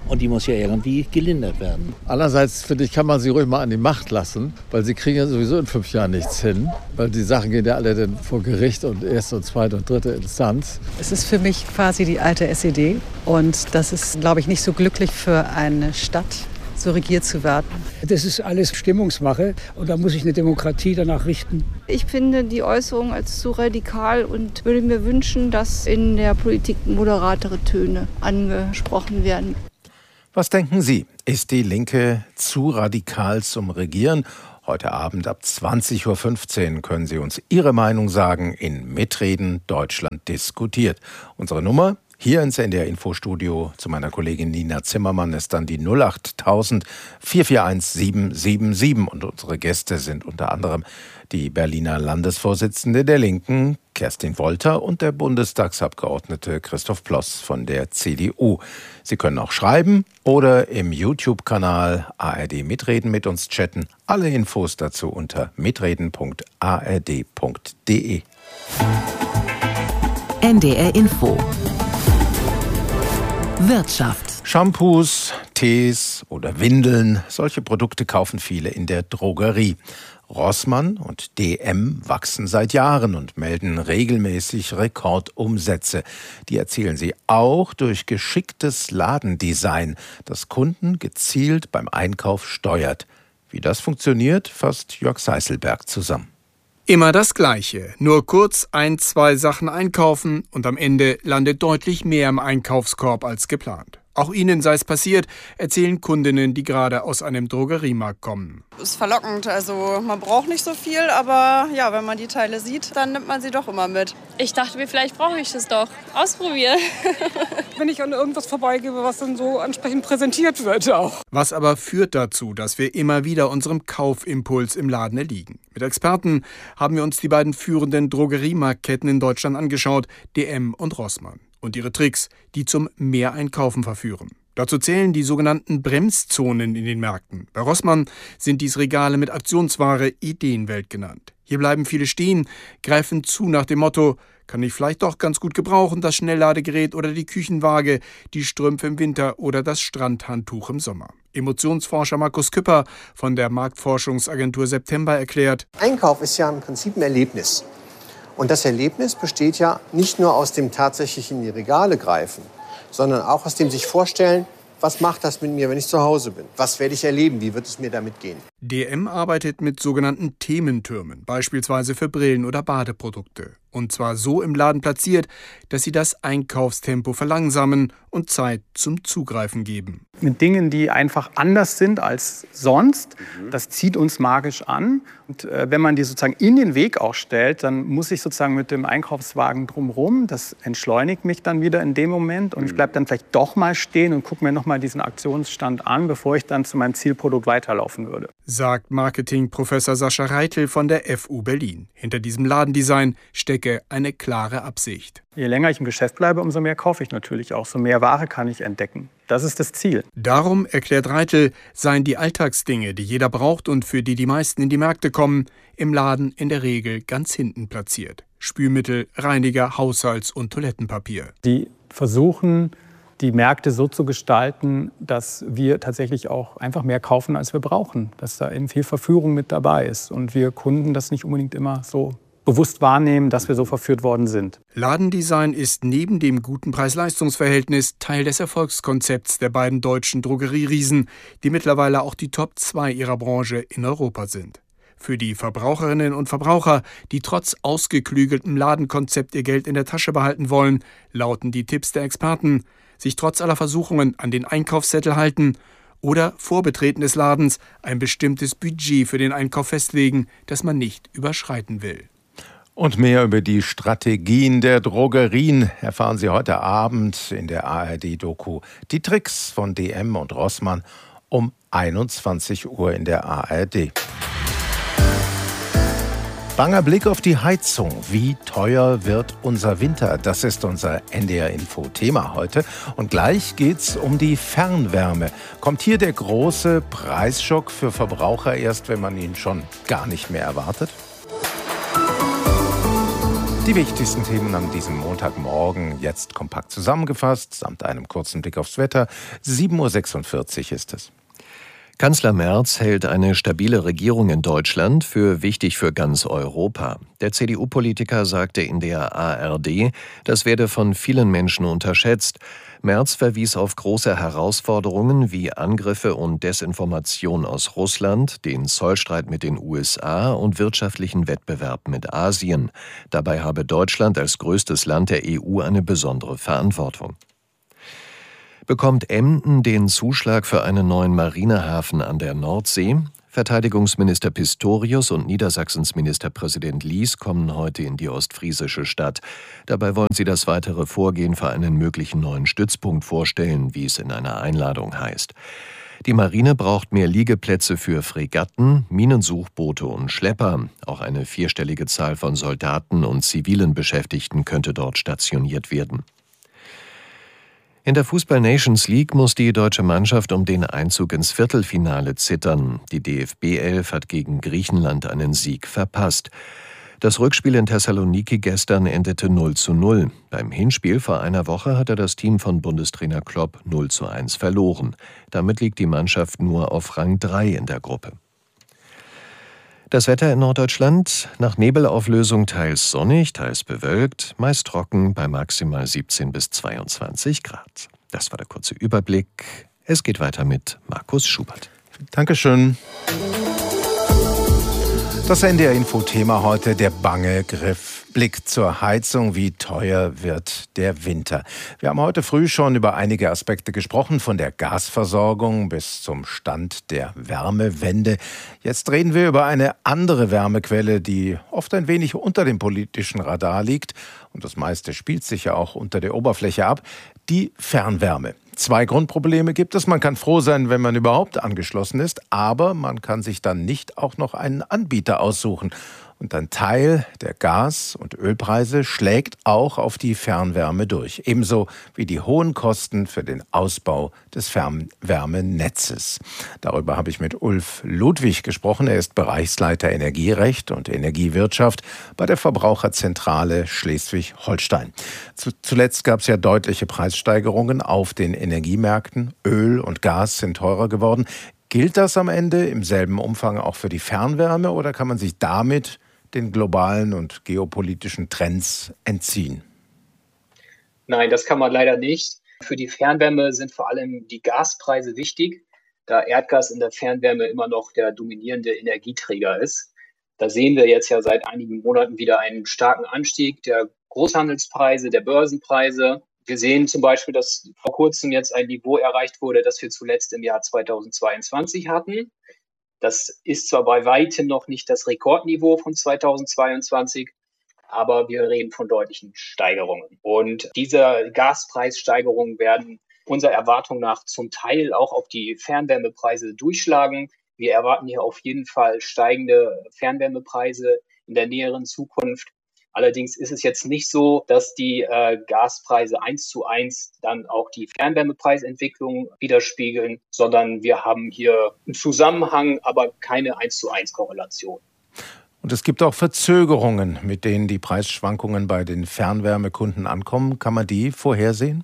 und die muss ja irgendwie gelindert werden. Andererseits, finde ich, kann man sie ruhig mal an die Macht lassen, weil sie kriegen ja sowieso in fünf Jahren nichts hin, weil die Sachen gehen ja alle dann vor Gericht und erste und zweite und dritte Instanz. Es ist für mich quasi die alte S E D und das ist, glaube ich, nicht so glücklich für eine Stadt, so regiert zu werden. Das ist alles Stimmungsmache und da muss sich eine Demokratie danach richten. Ich finde die Äußerung als zu radikal und würde mir wünschen, dass in der Politik moderatere Töne angesprochen werden. Was denken Sie? Ist die Linke zu radikal zum Regieren? Heute Abend ab zwanzig Uhr fünfzehn können Sie uns Ihre Meinung sagen in Mitreden Deutschland diskutiert. Unsere Nummer hier ins N D R-Infostudio zu meiner Kollegin Nina Zimmermann ist dann die null acht null null vier vier eins sieben sieben sieben. Und unsere Gäste sind unter anderem die Berliner Landesvorsitzende der Linken, Kerstin Wolter, und der Bundestagsabgeordnete Christoph Ploss von der C D U. Sie können auch schreiben oder im YouTube-Kanal A R D Mitreden mit uns chatten. Alle Infos dazu unter mitreden punkt a r d punkt d e. N D R Info Wirtschaft. Shampoos, Tees oder Windeln, solche Produkte kaufen viele in der Drogerie. Rossmann und D M wachsen seit Jahren und melden regelmäßig Rekordumsätze. Die erzielen sie auch durch geschicktes Ladendesign, das Kunden gezielt beim Einkauf steuert. Wie das funktioniert, fasst Jörg Seißelberg zusammen. Immer das Gleiche, nur kurz ein, zwei Sachen einkaufen und am Ende landet deutlich mehr im Einkaufskorb als geplant. Auch ihnen sei es passiert, erzählen Kundinnen, die gerade aus einem Drogeriemarkt kommen. Ist verlockend, also man braucht nicht so viel, aber ja, wenn man die Teile sieht, dann nimmt man sie doch immer mit. Ich dachte mir, vielleicht brauche ich das doch. Ausprobieren. Wenn ich an irgendwas vorbeigehe, was dann so ansprechend präsentiert wird auch. Was aber führt dazu, dass wir immer wieder unserem Kaufimpuls im Laden erliegen? Mit Experten haben wir uns die beiden führenden Drogeriemarktketten in Deutschland angeschaut, D M und Rossmann. Und ihre Tricks, die zum Mehreinkaufen verführen. Dazu zählen die sogenannten Bremszonen in den Märkten. Bei Rossmann sind dies Regale mit Aktionsware, Ideenwelt genannt. Hier bleiben viele stehen, greifen zu nach dem Motto, kann ich vielleicht doch ganz gut gebrauchen, das Schnellladegerät oder die Küchenwaage, die Strümpfe im Winter oder das Strandhandtuch im Sommer. Emotionsforscher Markus Küpper von der Marktforschungsagentur September erklärt: Einkauf ist ja im Prinzip ein Erlebnis. Und das Erlebnis besteht ja nicht nur aus dem tatsächlich in die Regale greifen, sondern auch aus dem sich vorstellen, was macht das mit mir, wenn ich zu Hause bin? Was werde ich erleben? Wie wird es mir damit gehen? D M arbeitet mit sogenannten Thementürmen, beispielsweise für Brillen oder Badeprodukte. Und zwar so im Laden platziert, dass sie das Einkaufstempo verlangsamen und Zeit zum Zugreifen geben. Mit Dingen, die einfach anders sind als sonst, das zieht uns magisch an. Und äh, wenn man die sozusagen in den Weg auch stellt, dann muss ich sozusagen mit dem Einkaufswagen drumherum. Das entschleunigt mich dann wieder in dem Moment. Und ich bleibe dann vielleicht doch mal stehen und gucke mir noch mal diesen Aktionsstand an, bevor ich dann zu meinem Zielprodukt weiterlaufen würde. Sagt Marketing-Professor Sascha Reitel von der F U Berlin. Hinter diesem Ladendesign stecke eine klare Absicht. Je länger ich im Geschäft bleibe, umso mehr kaufe ich natürlich auch. So mehr Ware kann ich entdecken. Das ist das Ziel. Darum, erklärt Reitel, seien die Alltagsdinge, die jeder braucht und für die die meisten in die Märkte kommen, im Laden in der Regel ganz hinten platziert. Spülmittel, Reiniger, Haushalts- und Toilettenpapier. Die versuchen, die Märkte so zu gestalten, dass wir tatsächlich auch einfach mehr kaufen, als wir brauchen. Dass da eben viel Verführung mit dabei ist und wir Kunden das nicht unbedingt immer so bewusst wahrnehmen, dass wir so verführt worden sind. Ladendesign ist neben dem guten Preis-Leistungs-Verhältnis Teil des Erfolgskonzepts der beiden deutschen Drogerieriesen, die mittlerweile auch die Top zwei ihrer Branche in Europa sind. Für die Verbraucherinnen und Verbraucher, die trotz ausgeklügeltem Ladenkonzept ihr Geld in der Tasche behalten wollen, lauten die Tipps der Experten: sich trotz aller Versuchungen an den Einkaufszettel halten oder vor Betreten des Ladens ein bestimmtes Budget für den Einkauf festlegen, das man nicht überschreiten will. Und mehr über die Strategien der Drogerien erfahren Sie heute Abend in der A R D-Doku Die Tricks von D M und Rossmann um einundzwanzig Uhr in der A R D. Banger Blick auf die Heizung. Wie teuer wird unser Winter? Das ist unser N D R-Info-Thema heute. Und gleich geht's um die Fernwärme. Kommt hier der große Preisschock für Verbraucher erst, wenn man ihn schon gar nicht mehr erwartet? Die wichtigsten Themen an diesem Montagmorgen jetzt kompakt zusammengefasst, samt einem kurzen Blick aufs Wetter. sieben Uhr sechsundvierzig ist es. Kanzler Merz hält eine stabile Regierung in Deutschland für wichtig für ganz Europa. Der C D U-Politiker sagte in der A R D, das werde von vielen Menschen unterschätzt. Merz verwies auf große Herausforderungen wie Angriffe und Desinformation aus Russland, den Zollstreit mit den U S A und wirtschaftlichen Wettbewerb mit Asien. Dabei habe Deutschland als größtes Land der E U eine besondere Verantwortung. Bekommt Emden den Zuschlag für einen neuen Marinehafen an der Nordsee? Verteidigungsminister Pistorius und Niedersachsens Ministerpräsident Lies kommen heute in die ostfriesische Stadt. Dabei wollen sie das weitere Vorgehen für einen möglichen neuen Stützpunkt vorstellen, wie es in einer Einladung heißt. Die Marine braucht mehr Liegeplätze für Fregatten, Minensuchboote und Schlepper. Auch eine vierstellige Zahl von Soldaten und zivilen Beschäftigten könnte dort stationiert werden. In der Fußball-Nations League muss die deutsche Mannschaft um den Einzug ins Viertelfinale zittern. Die D F B elf hat gegen Griechenland einen Sieg verpasst. Das Rückspiel in Thessaloniki gestern endete null zu null. Beim Hinspiel vor einer Woche hatte das Team von Bundestrainer Klopp null zu eins verloren. Damit liegt die Mannschaft nur auf Rang drei in der Gruppe. Das Wetter in Norddeutschland: nach Nebelauflösung teils sonnig, teils bewölkt, meist trocken bei maximal siebzehn bis zweiundzwanzig Grad. Das war der kurze Überblick. Es geht weiter mit Markus Schubert. Dankeschön. Das N D R-Info-Thema heute: der bange Griff. Blick zur Heizung. Wie teuer wird der Winter? Wir haben heute früh schon über einige Aspekte gesprochen, von der Gasversorgung bis zum Stand der Wärmewende. Jetzt reden wir über eine andere Wärmequelle, die oft ein wenig unter dem politischen Radar liegt. Und das meiste spielt sich ja auch unter der Oberfläche ab. Die Fernwärme. Zwei Grundprobleme gibt es. Man kann froh sein, wenn man überhaupt angeschlossen ist, aber man kann sich dann nicht auch noch einen Anbieter aussuchen. Und ein Teil der Gas- und Ölpreise schlägt auch auf die Fernwärme durch. Ebenso wie die hohen Kosten für den Ausbau des Fernwärmenetzes. Darüber habe ich mit Ulf Ludwig gesprochen. Er ist Bereichsleiter Energierecht und Energiewirtschaft bei der Verbraucherzentrale Schleswig-Holstein. Zuletzt gab es ja deutliche Preissteigerungen auf den Energiemärkten. Öl und Gas sind teurer geworden. Gilt das am Ende im selben Umfang auch für die Fernwärme oder kann man sich damit den globalen und geopolitischen Trends entziehen? Nein, das kann man leider nicht. Für die Fernwärme sind vor allem die Gaspreise wichtig, da Erdgas in der Fernwärme immer noch der dominierende Energieträger ist. Da sehen wir jetzt ja seit einigen Monaten wieder einen starken Anstieg der Großhandelspreise, der Börsenpreise. Wir sehen zum Beispiel, dass vor kurzem jetzt ein Niveau erreicht wurde, das wir zuletzt im Jahr zweitausendzweiundzwanzig hatten. Das ist zwar bei weitem noch nicht das Rekordniveau von zweitausendzweiundzwanzig, aber wir reden von deutlichen Steigerungen. Und diese Gaspreissteigerungen werden unserer Erwartung nach zum Teil auch auf die Fernwärmepreise durchschlagen. Wir erwarten hier auf jeden Fall steigende Fernwärmepreise in der näheren Zukunft. Allerdings ist es jetzt nicht so, dass die äh, Gaspreise eins zu eins dann auch die Fernwärmepreisentwicklung widerspiegeln, sondern wir haben hier einen Zusammenhang, aber keine eins zu eins Korrelation. Und es gibt auch Verzögerungen, mit denen die Preisschwankungen bei den Fernwärmekunden ankommen. Kann man die vorhersehen?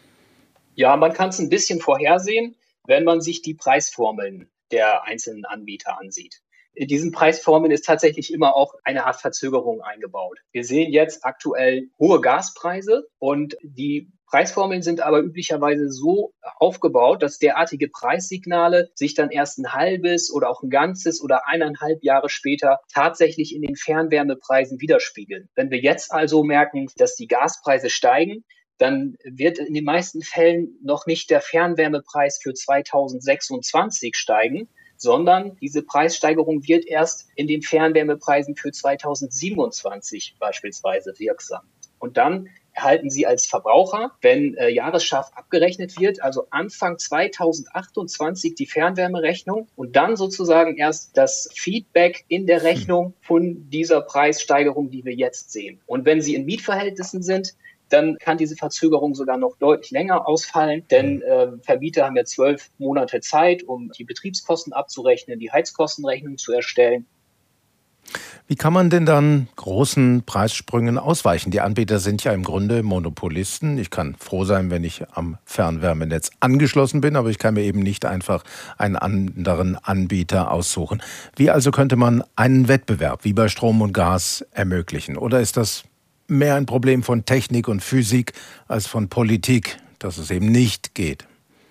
Ja, man kann es ein bisschen vorhersehen, wenn man sich die Preisformeln der einzelnen Anbieter ansieht. In diesen Preisformeln ist tatsächlich immer auch eine Art Verzögerung eingebaut. Wir sehen jetzt aktuell hohe Gaspreise und die Preisformeln sind aber üblicherweise so aufgebaut, dass derartige Preissignale sich dann erst ein halbes oder auch ein ganzes oder eineinhalb Jahre später tatsächlich in den Fernwärmepreisen widerspiegeln. Wenn wir jetzt also merken, dass die Gaspreise steigen, dann wird in den meisten Fällen noch nicht der Fernwärmepreis für zweitausendsechsundzwanzig steigen, sondern diese Preissteigerung wird erst in den Fernwärmepreisen für zweitausendsiebenundzwanzig beispielsweise wirksam. Und dann erhalten Sie als Verbraucher, wenn äh, Jahresschaff abgerechnet wird, also Anfang zweitausendachtundzwanzig die Fernwärmerechnung und dann sozusagen erst das Feedback in der Rechnung von dieser Preissteigerung, die wir jetzt sehen. Und wenn Sie in Mietverhältnissen sind, dann kann diese Verzögerung sogar noch deutlich länger ausfallen, denn äh, Vermieter haben ja zwölf Monate Zeit, um die Betriebskosten abzurechnen, die Heizkostenrechnung zu erstellen. Wie kann man denn dann großen Preissprüngen ausweichen? Die Anbieter sind ja im Grunde Monopolisten. Ich kann froh sein, wenn ich am Fernwärmenetz angeschlossen bin, aber ich kann mir eben nicht einfach einen anderen Anbieter aussuchen. Wie also könnte man einen Wettbewerb wie bei Strom und Gas ermöglichen? Oder ist das mehr ein Problem von Technik und Physik als von Politik, dass es eben nicht geht?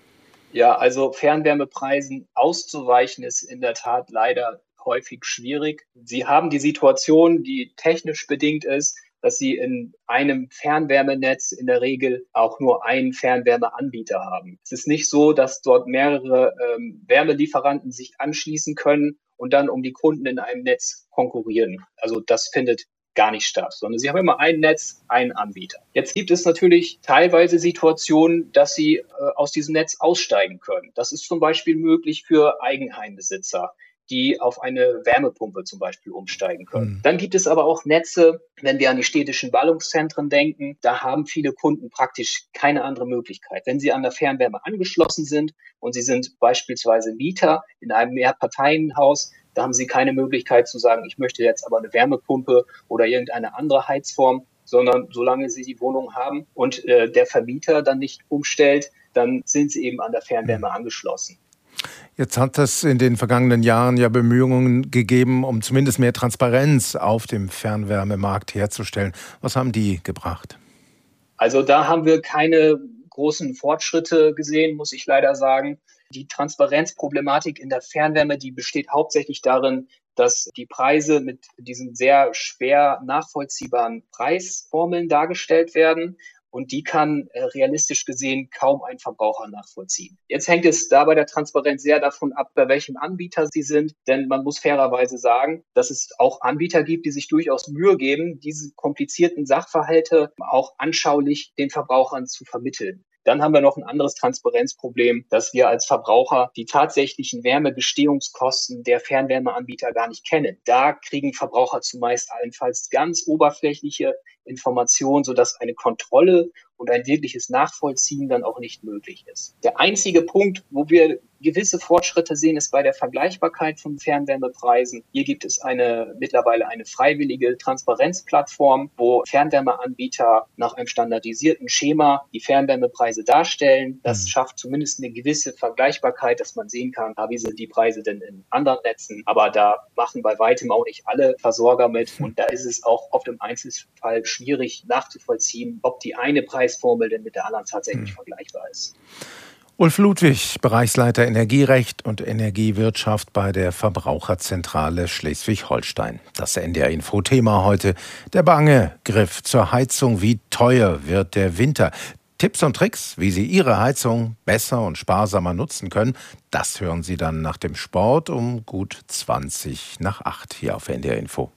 Ja, also Fernwärmepreisen auszuweichen ist in der Tat leider häufig schwierig. Sie haben die Situation, die technisch bedingt ist, dass Sie in einem Fernwärmenetz in der Regel auch nur einen Fernwärmeanbieter haben. Es ist nicht so, dass dort mehrere ähm, Wärmelieferanten sich anschließen können und dann um die Kunden in einem Netz konkurrieren. Also das findet gar nicht statt, sondern Sie haben immer ein Netz, einen Anbieter. Jetzt gibt es natürlich teilweise Situationen, dass Sie äh, aus diesem Netz aussteigen können. Das ist zum Beispiel möglich für Eigenheimbesitzer, die auf eine Wärmepumpe zum Beispiel umsteigen können. Mhm. Dann gibt es aber auch Netze, wenn wir an die städtischen Ballungszentren denken, da haben viele Kunden praktisch keine andere Möglichkeit. Wenn sie an der Fernwärme angeschlossen sind und sie sind beispielsweise Mieter in einem Mehrparteienhaus, da haben sie keine Möglichkeit zu sagen, ich möchte jetzt aber eine Wärmepumpe oder irgendeine andere Heizform, sondern solange sie die Wohnung haben und äh, der Vermieter dann nicht umstellt, dann sind sie eben an der Fernwärme mhm. angeschlossen. Jetzt hat es in den vergangenen Jahren ja Bemühungen gegeben, um zumindest mehr Transparenz auf dem Fernwärmemarkt herzustellen. Was haben die gebracht? Also da haben wir keine großen Fortschritte gesehen, muss ich leider sagen. Die Transparenzproblematik in der Fernwärme, die besteht hauptsächlich darin, dass die Preise mit diesen sehr schwer nachvollziehbaren Preisformeln dargestellt werden. Und die kann äh, realistisch gesehen kaum ein Verbraucher nachvollziehen. Jetzt hängt es da bei der Transparenz sehr davon ab, bei welchem Anbieter sie sind. Denn man muss fairerweise sagen, dass es auch Anbieter gibt, die sich durchaus Mühe geben, diese komplizierten Sachverhalte auch anschaulich den Verbrauchern zu vermitteln. Dann haben wir noch ein anderes Transparenzproblem, dass wir als Verbraucher die tatsächlichen Wärmebestehungskosten der Fernwärmeanbieter gar nicht kennen. Da kriegen Verbraucher zumeist allenfalls ganz oberflächliche Informationen, sodass eine Kontrolle und ein wirkliches Nachvollziehen dann auch nicht möglich ist. Der einzige Punkt, wo wir gewisse Fortschritte sehen, ist bei der Vergleichbarkeit von Fernwärmepreisen. Hier gibt es eine mittlerweile eine freiwillige Transparenzplattform, wo Fernwärmeanbieter nach einem standardisierten Schema die Fernwärmepreise darstellen. Das schafft zumindest eine gewisse Vergleichbarkeit, dass man sehen kann, wie sind die Preise denn in anderen Netzen. Aber da machen bei weitem auch nicht alle Versorger mit. Und da ist es auch oft im Einzelfall schwierig nachzuvollziehen, ob die eine Preisformel denn mit der anderen tatsächlich hm. vergleichbar ist. Ulf Ludwig, Bereichsleiter Energierecht und Energiewirtschaft bei der Verbraucherzentrale Schleswig-Holstein. Das N D R-Info-Thema heute: Der bange Griff zur Heizung. Wie teuer wird der Winter? Tipps und Tricks, wie Sie Ihre Heizung besser und sparsamer nutzen können, das hören Sie dann nach dem Sport um gut zwanzig nach acht hier auf N D R-Info.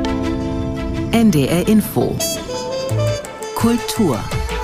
N D R-Info. Kultur.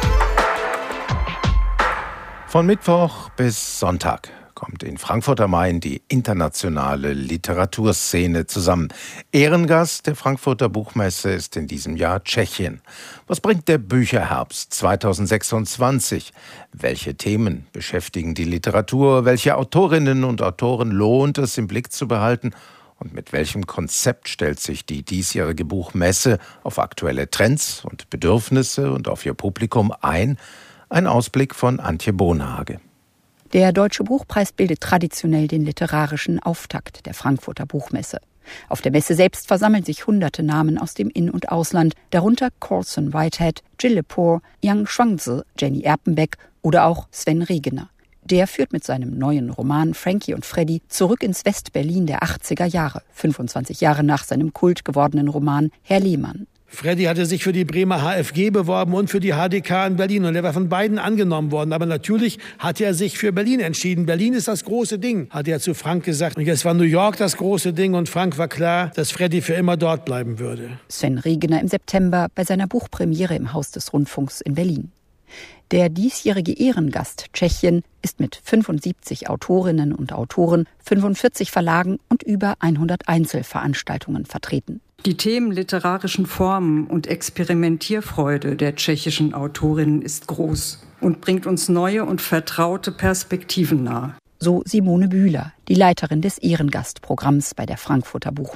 Von Mittwoch bis Sonntag kommt in Frankfurt am Main die internationale Literaturszene zusammen. Ehrengast der Frankfurter Buchmesse ist in diesem Jahr Tschechien. Was bringt der Bücherherbst zweitausendsechsundzwanzig? Welche Themen beschäftigen die Literatur? Welche Autorinnen und Autoren lohnt es im Blick zu behalten? Und mit welchem Konzept stellt sich die diesjährige Buchmesse auf aktuelle Trends und Bedürfnisse und auf ihr Publikum ein? Ein Ausblick von Antje Bonhage. Der Deutsche Buchpreis bildet traditionell den literarischen Auftakt der Frankfurter Buchmesse. Auf der Messe selbst versammeln sich hunderte Namen aus dem In- und Ausland, darunter Colson Whitehead, Jill Lepore, Yang Shuangzi, Jenny Erpenbeck oder auch Sven Regener. Der führt mit seinem neuen Roman Frankie und Freddy zurück ins West-Berlin der achtziger Jahre, fünfundzwanzig Jahre nach seinem Kult gewordenen Roman Herr Lehmann. Freddy hatte sich für die Bremer H F G beworben und für die H D K in Berlin und er war von beiden angenommen worden. Aber natürlich hat er sich für Berlin entschieden. Berlin ist das große Ding, hat er zu Frank gesagt. Und jetzt war New York das große Ding und Frank war klar, dass Freddy für immer dort bleiben würde. Sven Regener im September bei seiner Buchpremiere im Haus des Rundfunks in Berlin. Der diesjährige Ehrengast Tschechien ist mit fünfundsiebzig Autorinnen und Autoren, fünfundvierzig Verlagen und über hundert Einzelveranstaltungen vertreten. Die Themen literarischen Formen und Experimentierfreude der tschechischen Autorinnen ist groß und bringt uns neue und vertraute Perspektiven nahe. So Simone Bühler, die Leiterin des Ehrengastprogramms bei der Frankfurter Buchmesse.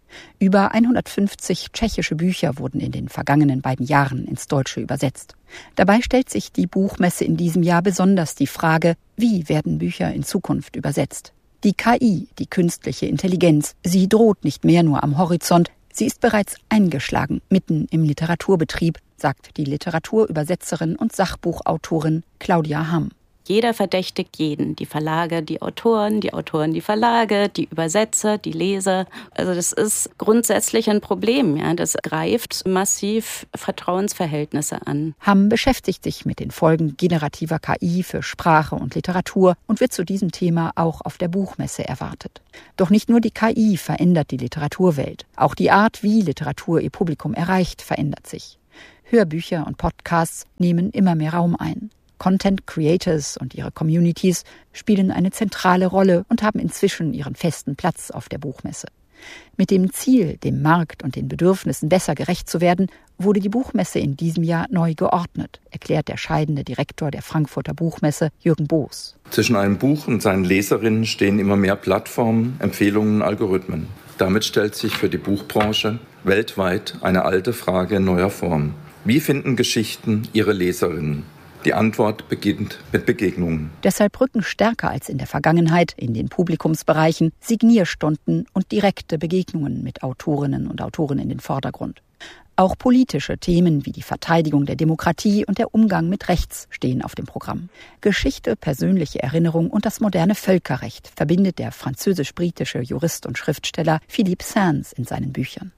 Über hundertfünfzig tschechische Bücher wurden in den vergangenen beiden Jahren ins Deutsche übersetzt. Dabei stellt sich die Buchmesse in diesem Jahr besonders die Frage, wie werden Bücher in Zukunft übersetzt? Die K I, die künstliche Intelligenz, sie droht nicht mehr nur am Horizont, sie ist bereits eingeschlagen, mitten im Literaturbetrieb, sagt die Literaturübersetzerin und Sachbuchautorin Claudia Hamm. Jeder verdächtigt jeden. Die Verlage, die Autoren, die Autoren, die Verlage, die Übersetzer, die Leser. Also das ist grundsätzlich ein Problem. Ja. Das greift massiv Vertrauensverhältnisse an. Hamm beschäftigt sich mit den Folgen generativer K I für Sprache und Literatur und wird zu diesem Thema auch auf der Buchmesse erwartet. Doch nicht nur die K I verändert die Literaturwelt. Auch die Art, wie Literatur ihr Publikum erreicht, verändert sich. Hörbücher und Podcasts nehmen immer mehr Raum ein. Content Creators und ihre Communities spielen eine zentrale Rolle und haben inzwischen ihren festen Platz auf der Buchmesse. Mit dem Ziel, dem Markt und den Bedürfnissen besser gerecht zu werden, wurde die Buchmesse in diesem Jahr neu geordnet, erklärt der scheidende Direktor der Frankfurter Buchmesse, Jürgen Boos. Zwischen einem Buch und seinen Leserinnen stehen immer mehr Plattformen, Empfehlungen, Algorithmen. Damit stellt sich für die Buchbranche weltweit eine alte Frage in neuer Form. Wie finden Geschichten ihre Leserinnen? Die Antwort beginnt mit Begegnungen. Deshalb rücken stärker als in der Vergangenheit in den Publikumsbereichen Signierstunden und direkte Begegnungen mit Autorinnen und Autoren in den Vordergrund. Auch politische Themen wie die Verteidigung der Demokratie und der Umgang mit Rechts stehen auf dem Programm. Geschichte, persönliche Erinnerung und das moderne Völkerrecht verbindet der französisch-britische Jurist und Schriftsteller Philippe Sands in seinen Büchern.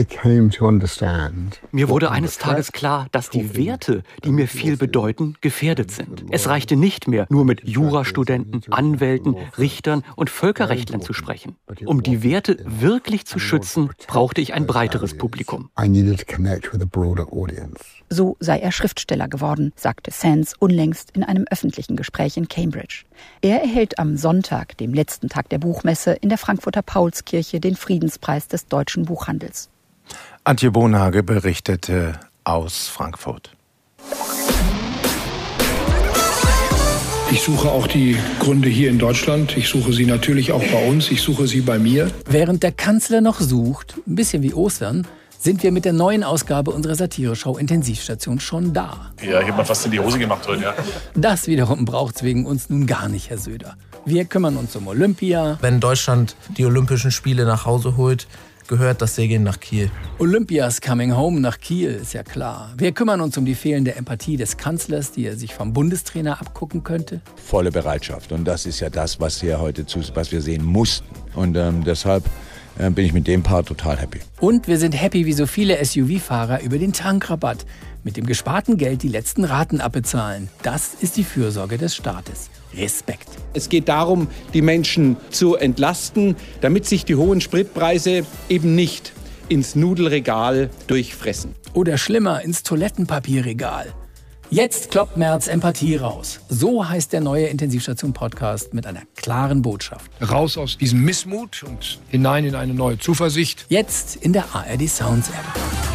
Mir wurde eines Tages klar, dass die Werte, die mir viel bedeuten, gefährdet sind. Es reichte nicht mehr, nur mit Jurastudenten, Anwälten, Richtern und Völkerrechtlern zu sprechen. Um die Werte wirklich zu schützen, brauchte ich ein breiteres Publikum. So sei er Schriftsteller geworden, sagte Sands unlängst in einem öffentlichen Gespräch in Cambridge. Er erhält am Sonntag, dem letzten Tag der Buchmesse, in der Frankfurter Paulskirche den Friedenspreis des deutschen Buchhandels. Antje Bonhage berichtete aus Frankfurt. Ich suche auch die Gründe hier in Deutschland. Ich suche sie natürlich auch bei uns. Ich suche sie bei mir. Während der Kanzler noch sucht, ein bisschen wie Ostern, sind wir mit der neuen Ausgabe unserer Satireschau Intensivstation schon da. Ja, ich habe mal fast in die Hose gemacht heute, ja. Das wiederum braucht's wegen uns nun gar nicht, Herr Söder. Wir kümmern uns um Olympia. Wenn Deutschland die Olympischen Spiele nach Hause holt, gehört das Segeln nach Kiel. Olympia's coming home nach Kiel, ist ja klar. Wir kümmern uns um die fehlende Empathie des Kanzlers, die er sich vom Bundestrainer abgucken könnte. Volle Bereitschaft. Und das ist ja das, was wir heute zu, was wir sehen mussten. Und ähm, deshalb äh, bin ich mit dem Part total happy. Und wir sind happy wie so viele S U V-Fahrer über den Tankrabatt. Mit dem gesparten Geld die letzten Raten abbezahlen. Das ist die Fürsorge des Staates. Respekt. Es geht darum, die Menschen zu entlasten, damit sich die hohen Spritpreise eben nicht ins Nudelregal durchfressen. Oder schlimmer, ins Toilettenpapierregal. Jetzt kloppt Merz Empathie raus. So heißt der neue Intensivstation-Podcast mit einer klaren Botschaft. Raus aus diesem Missmut und hinein in eine neue Zuversicht. Jetzt in der A R D Sounds App.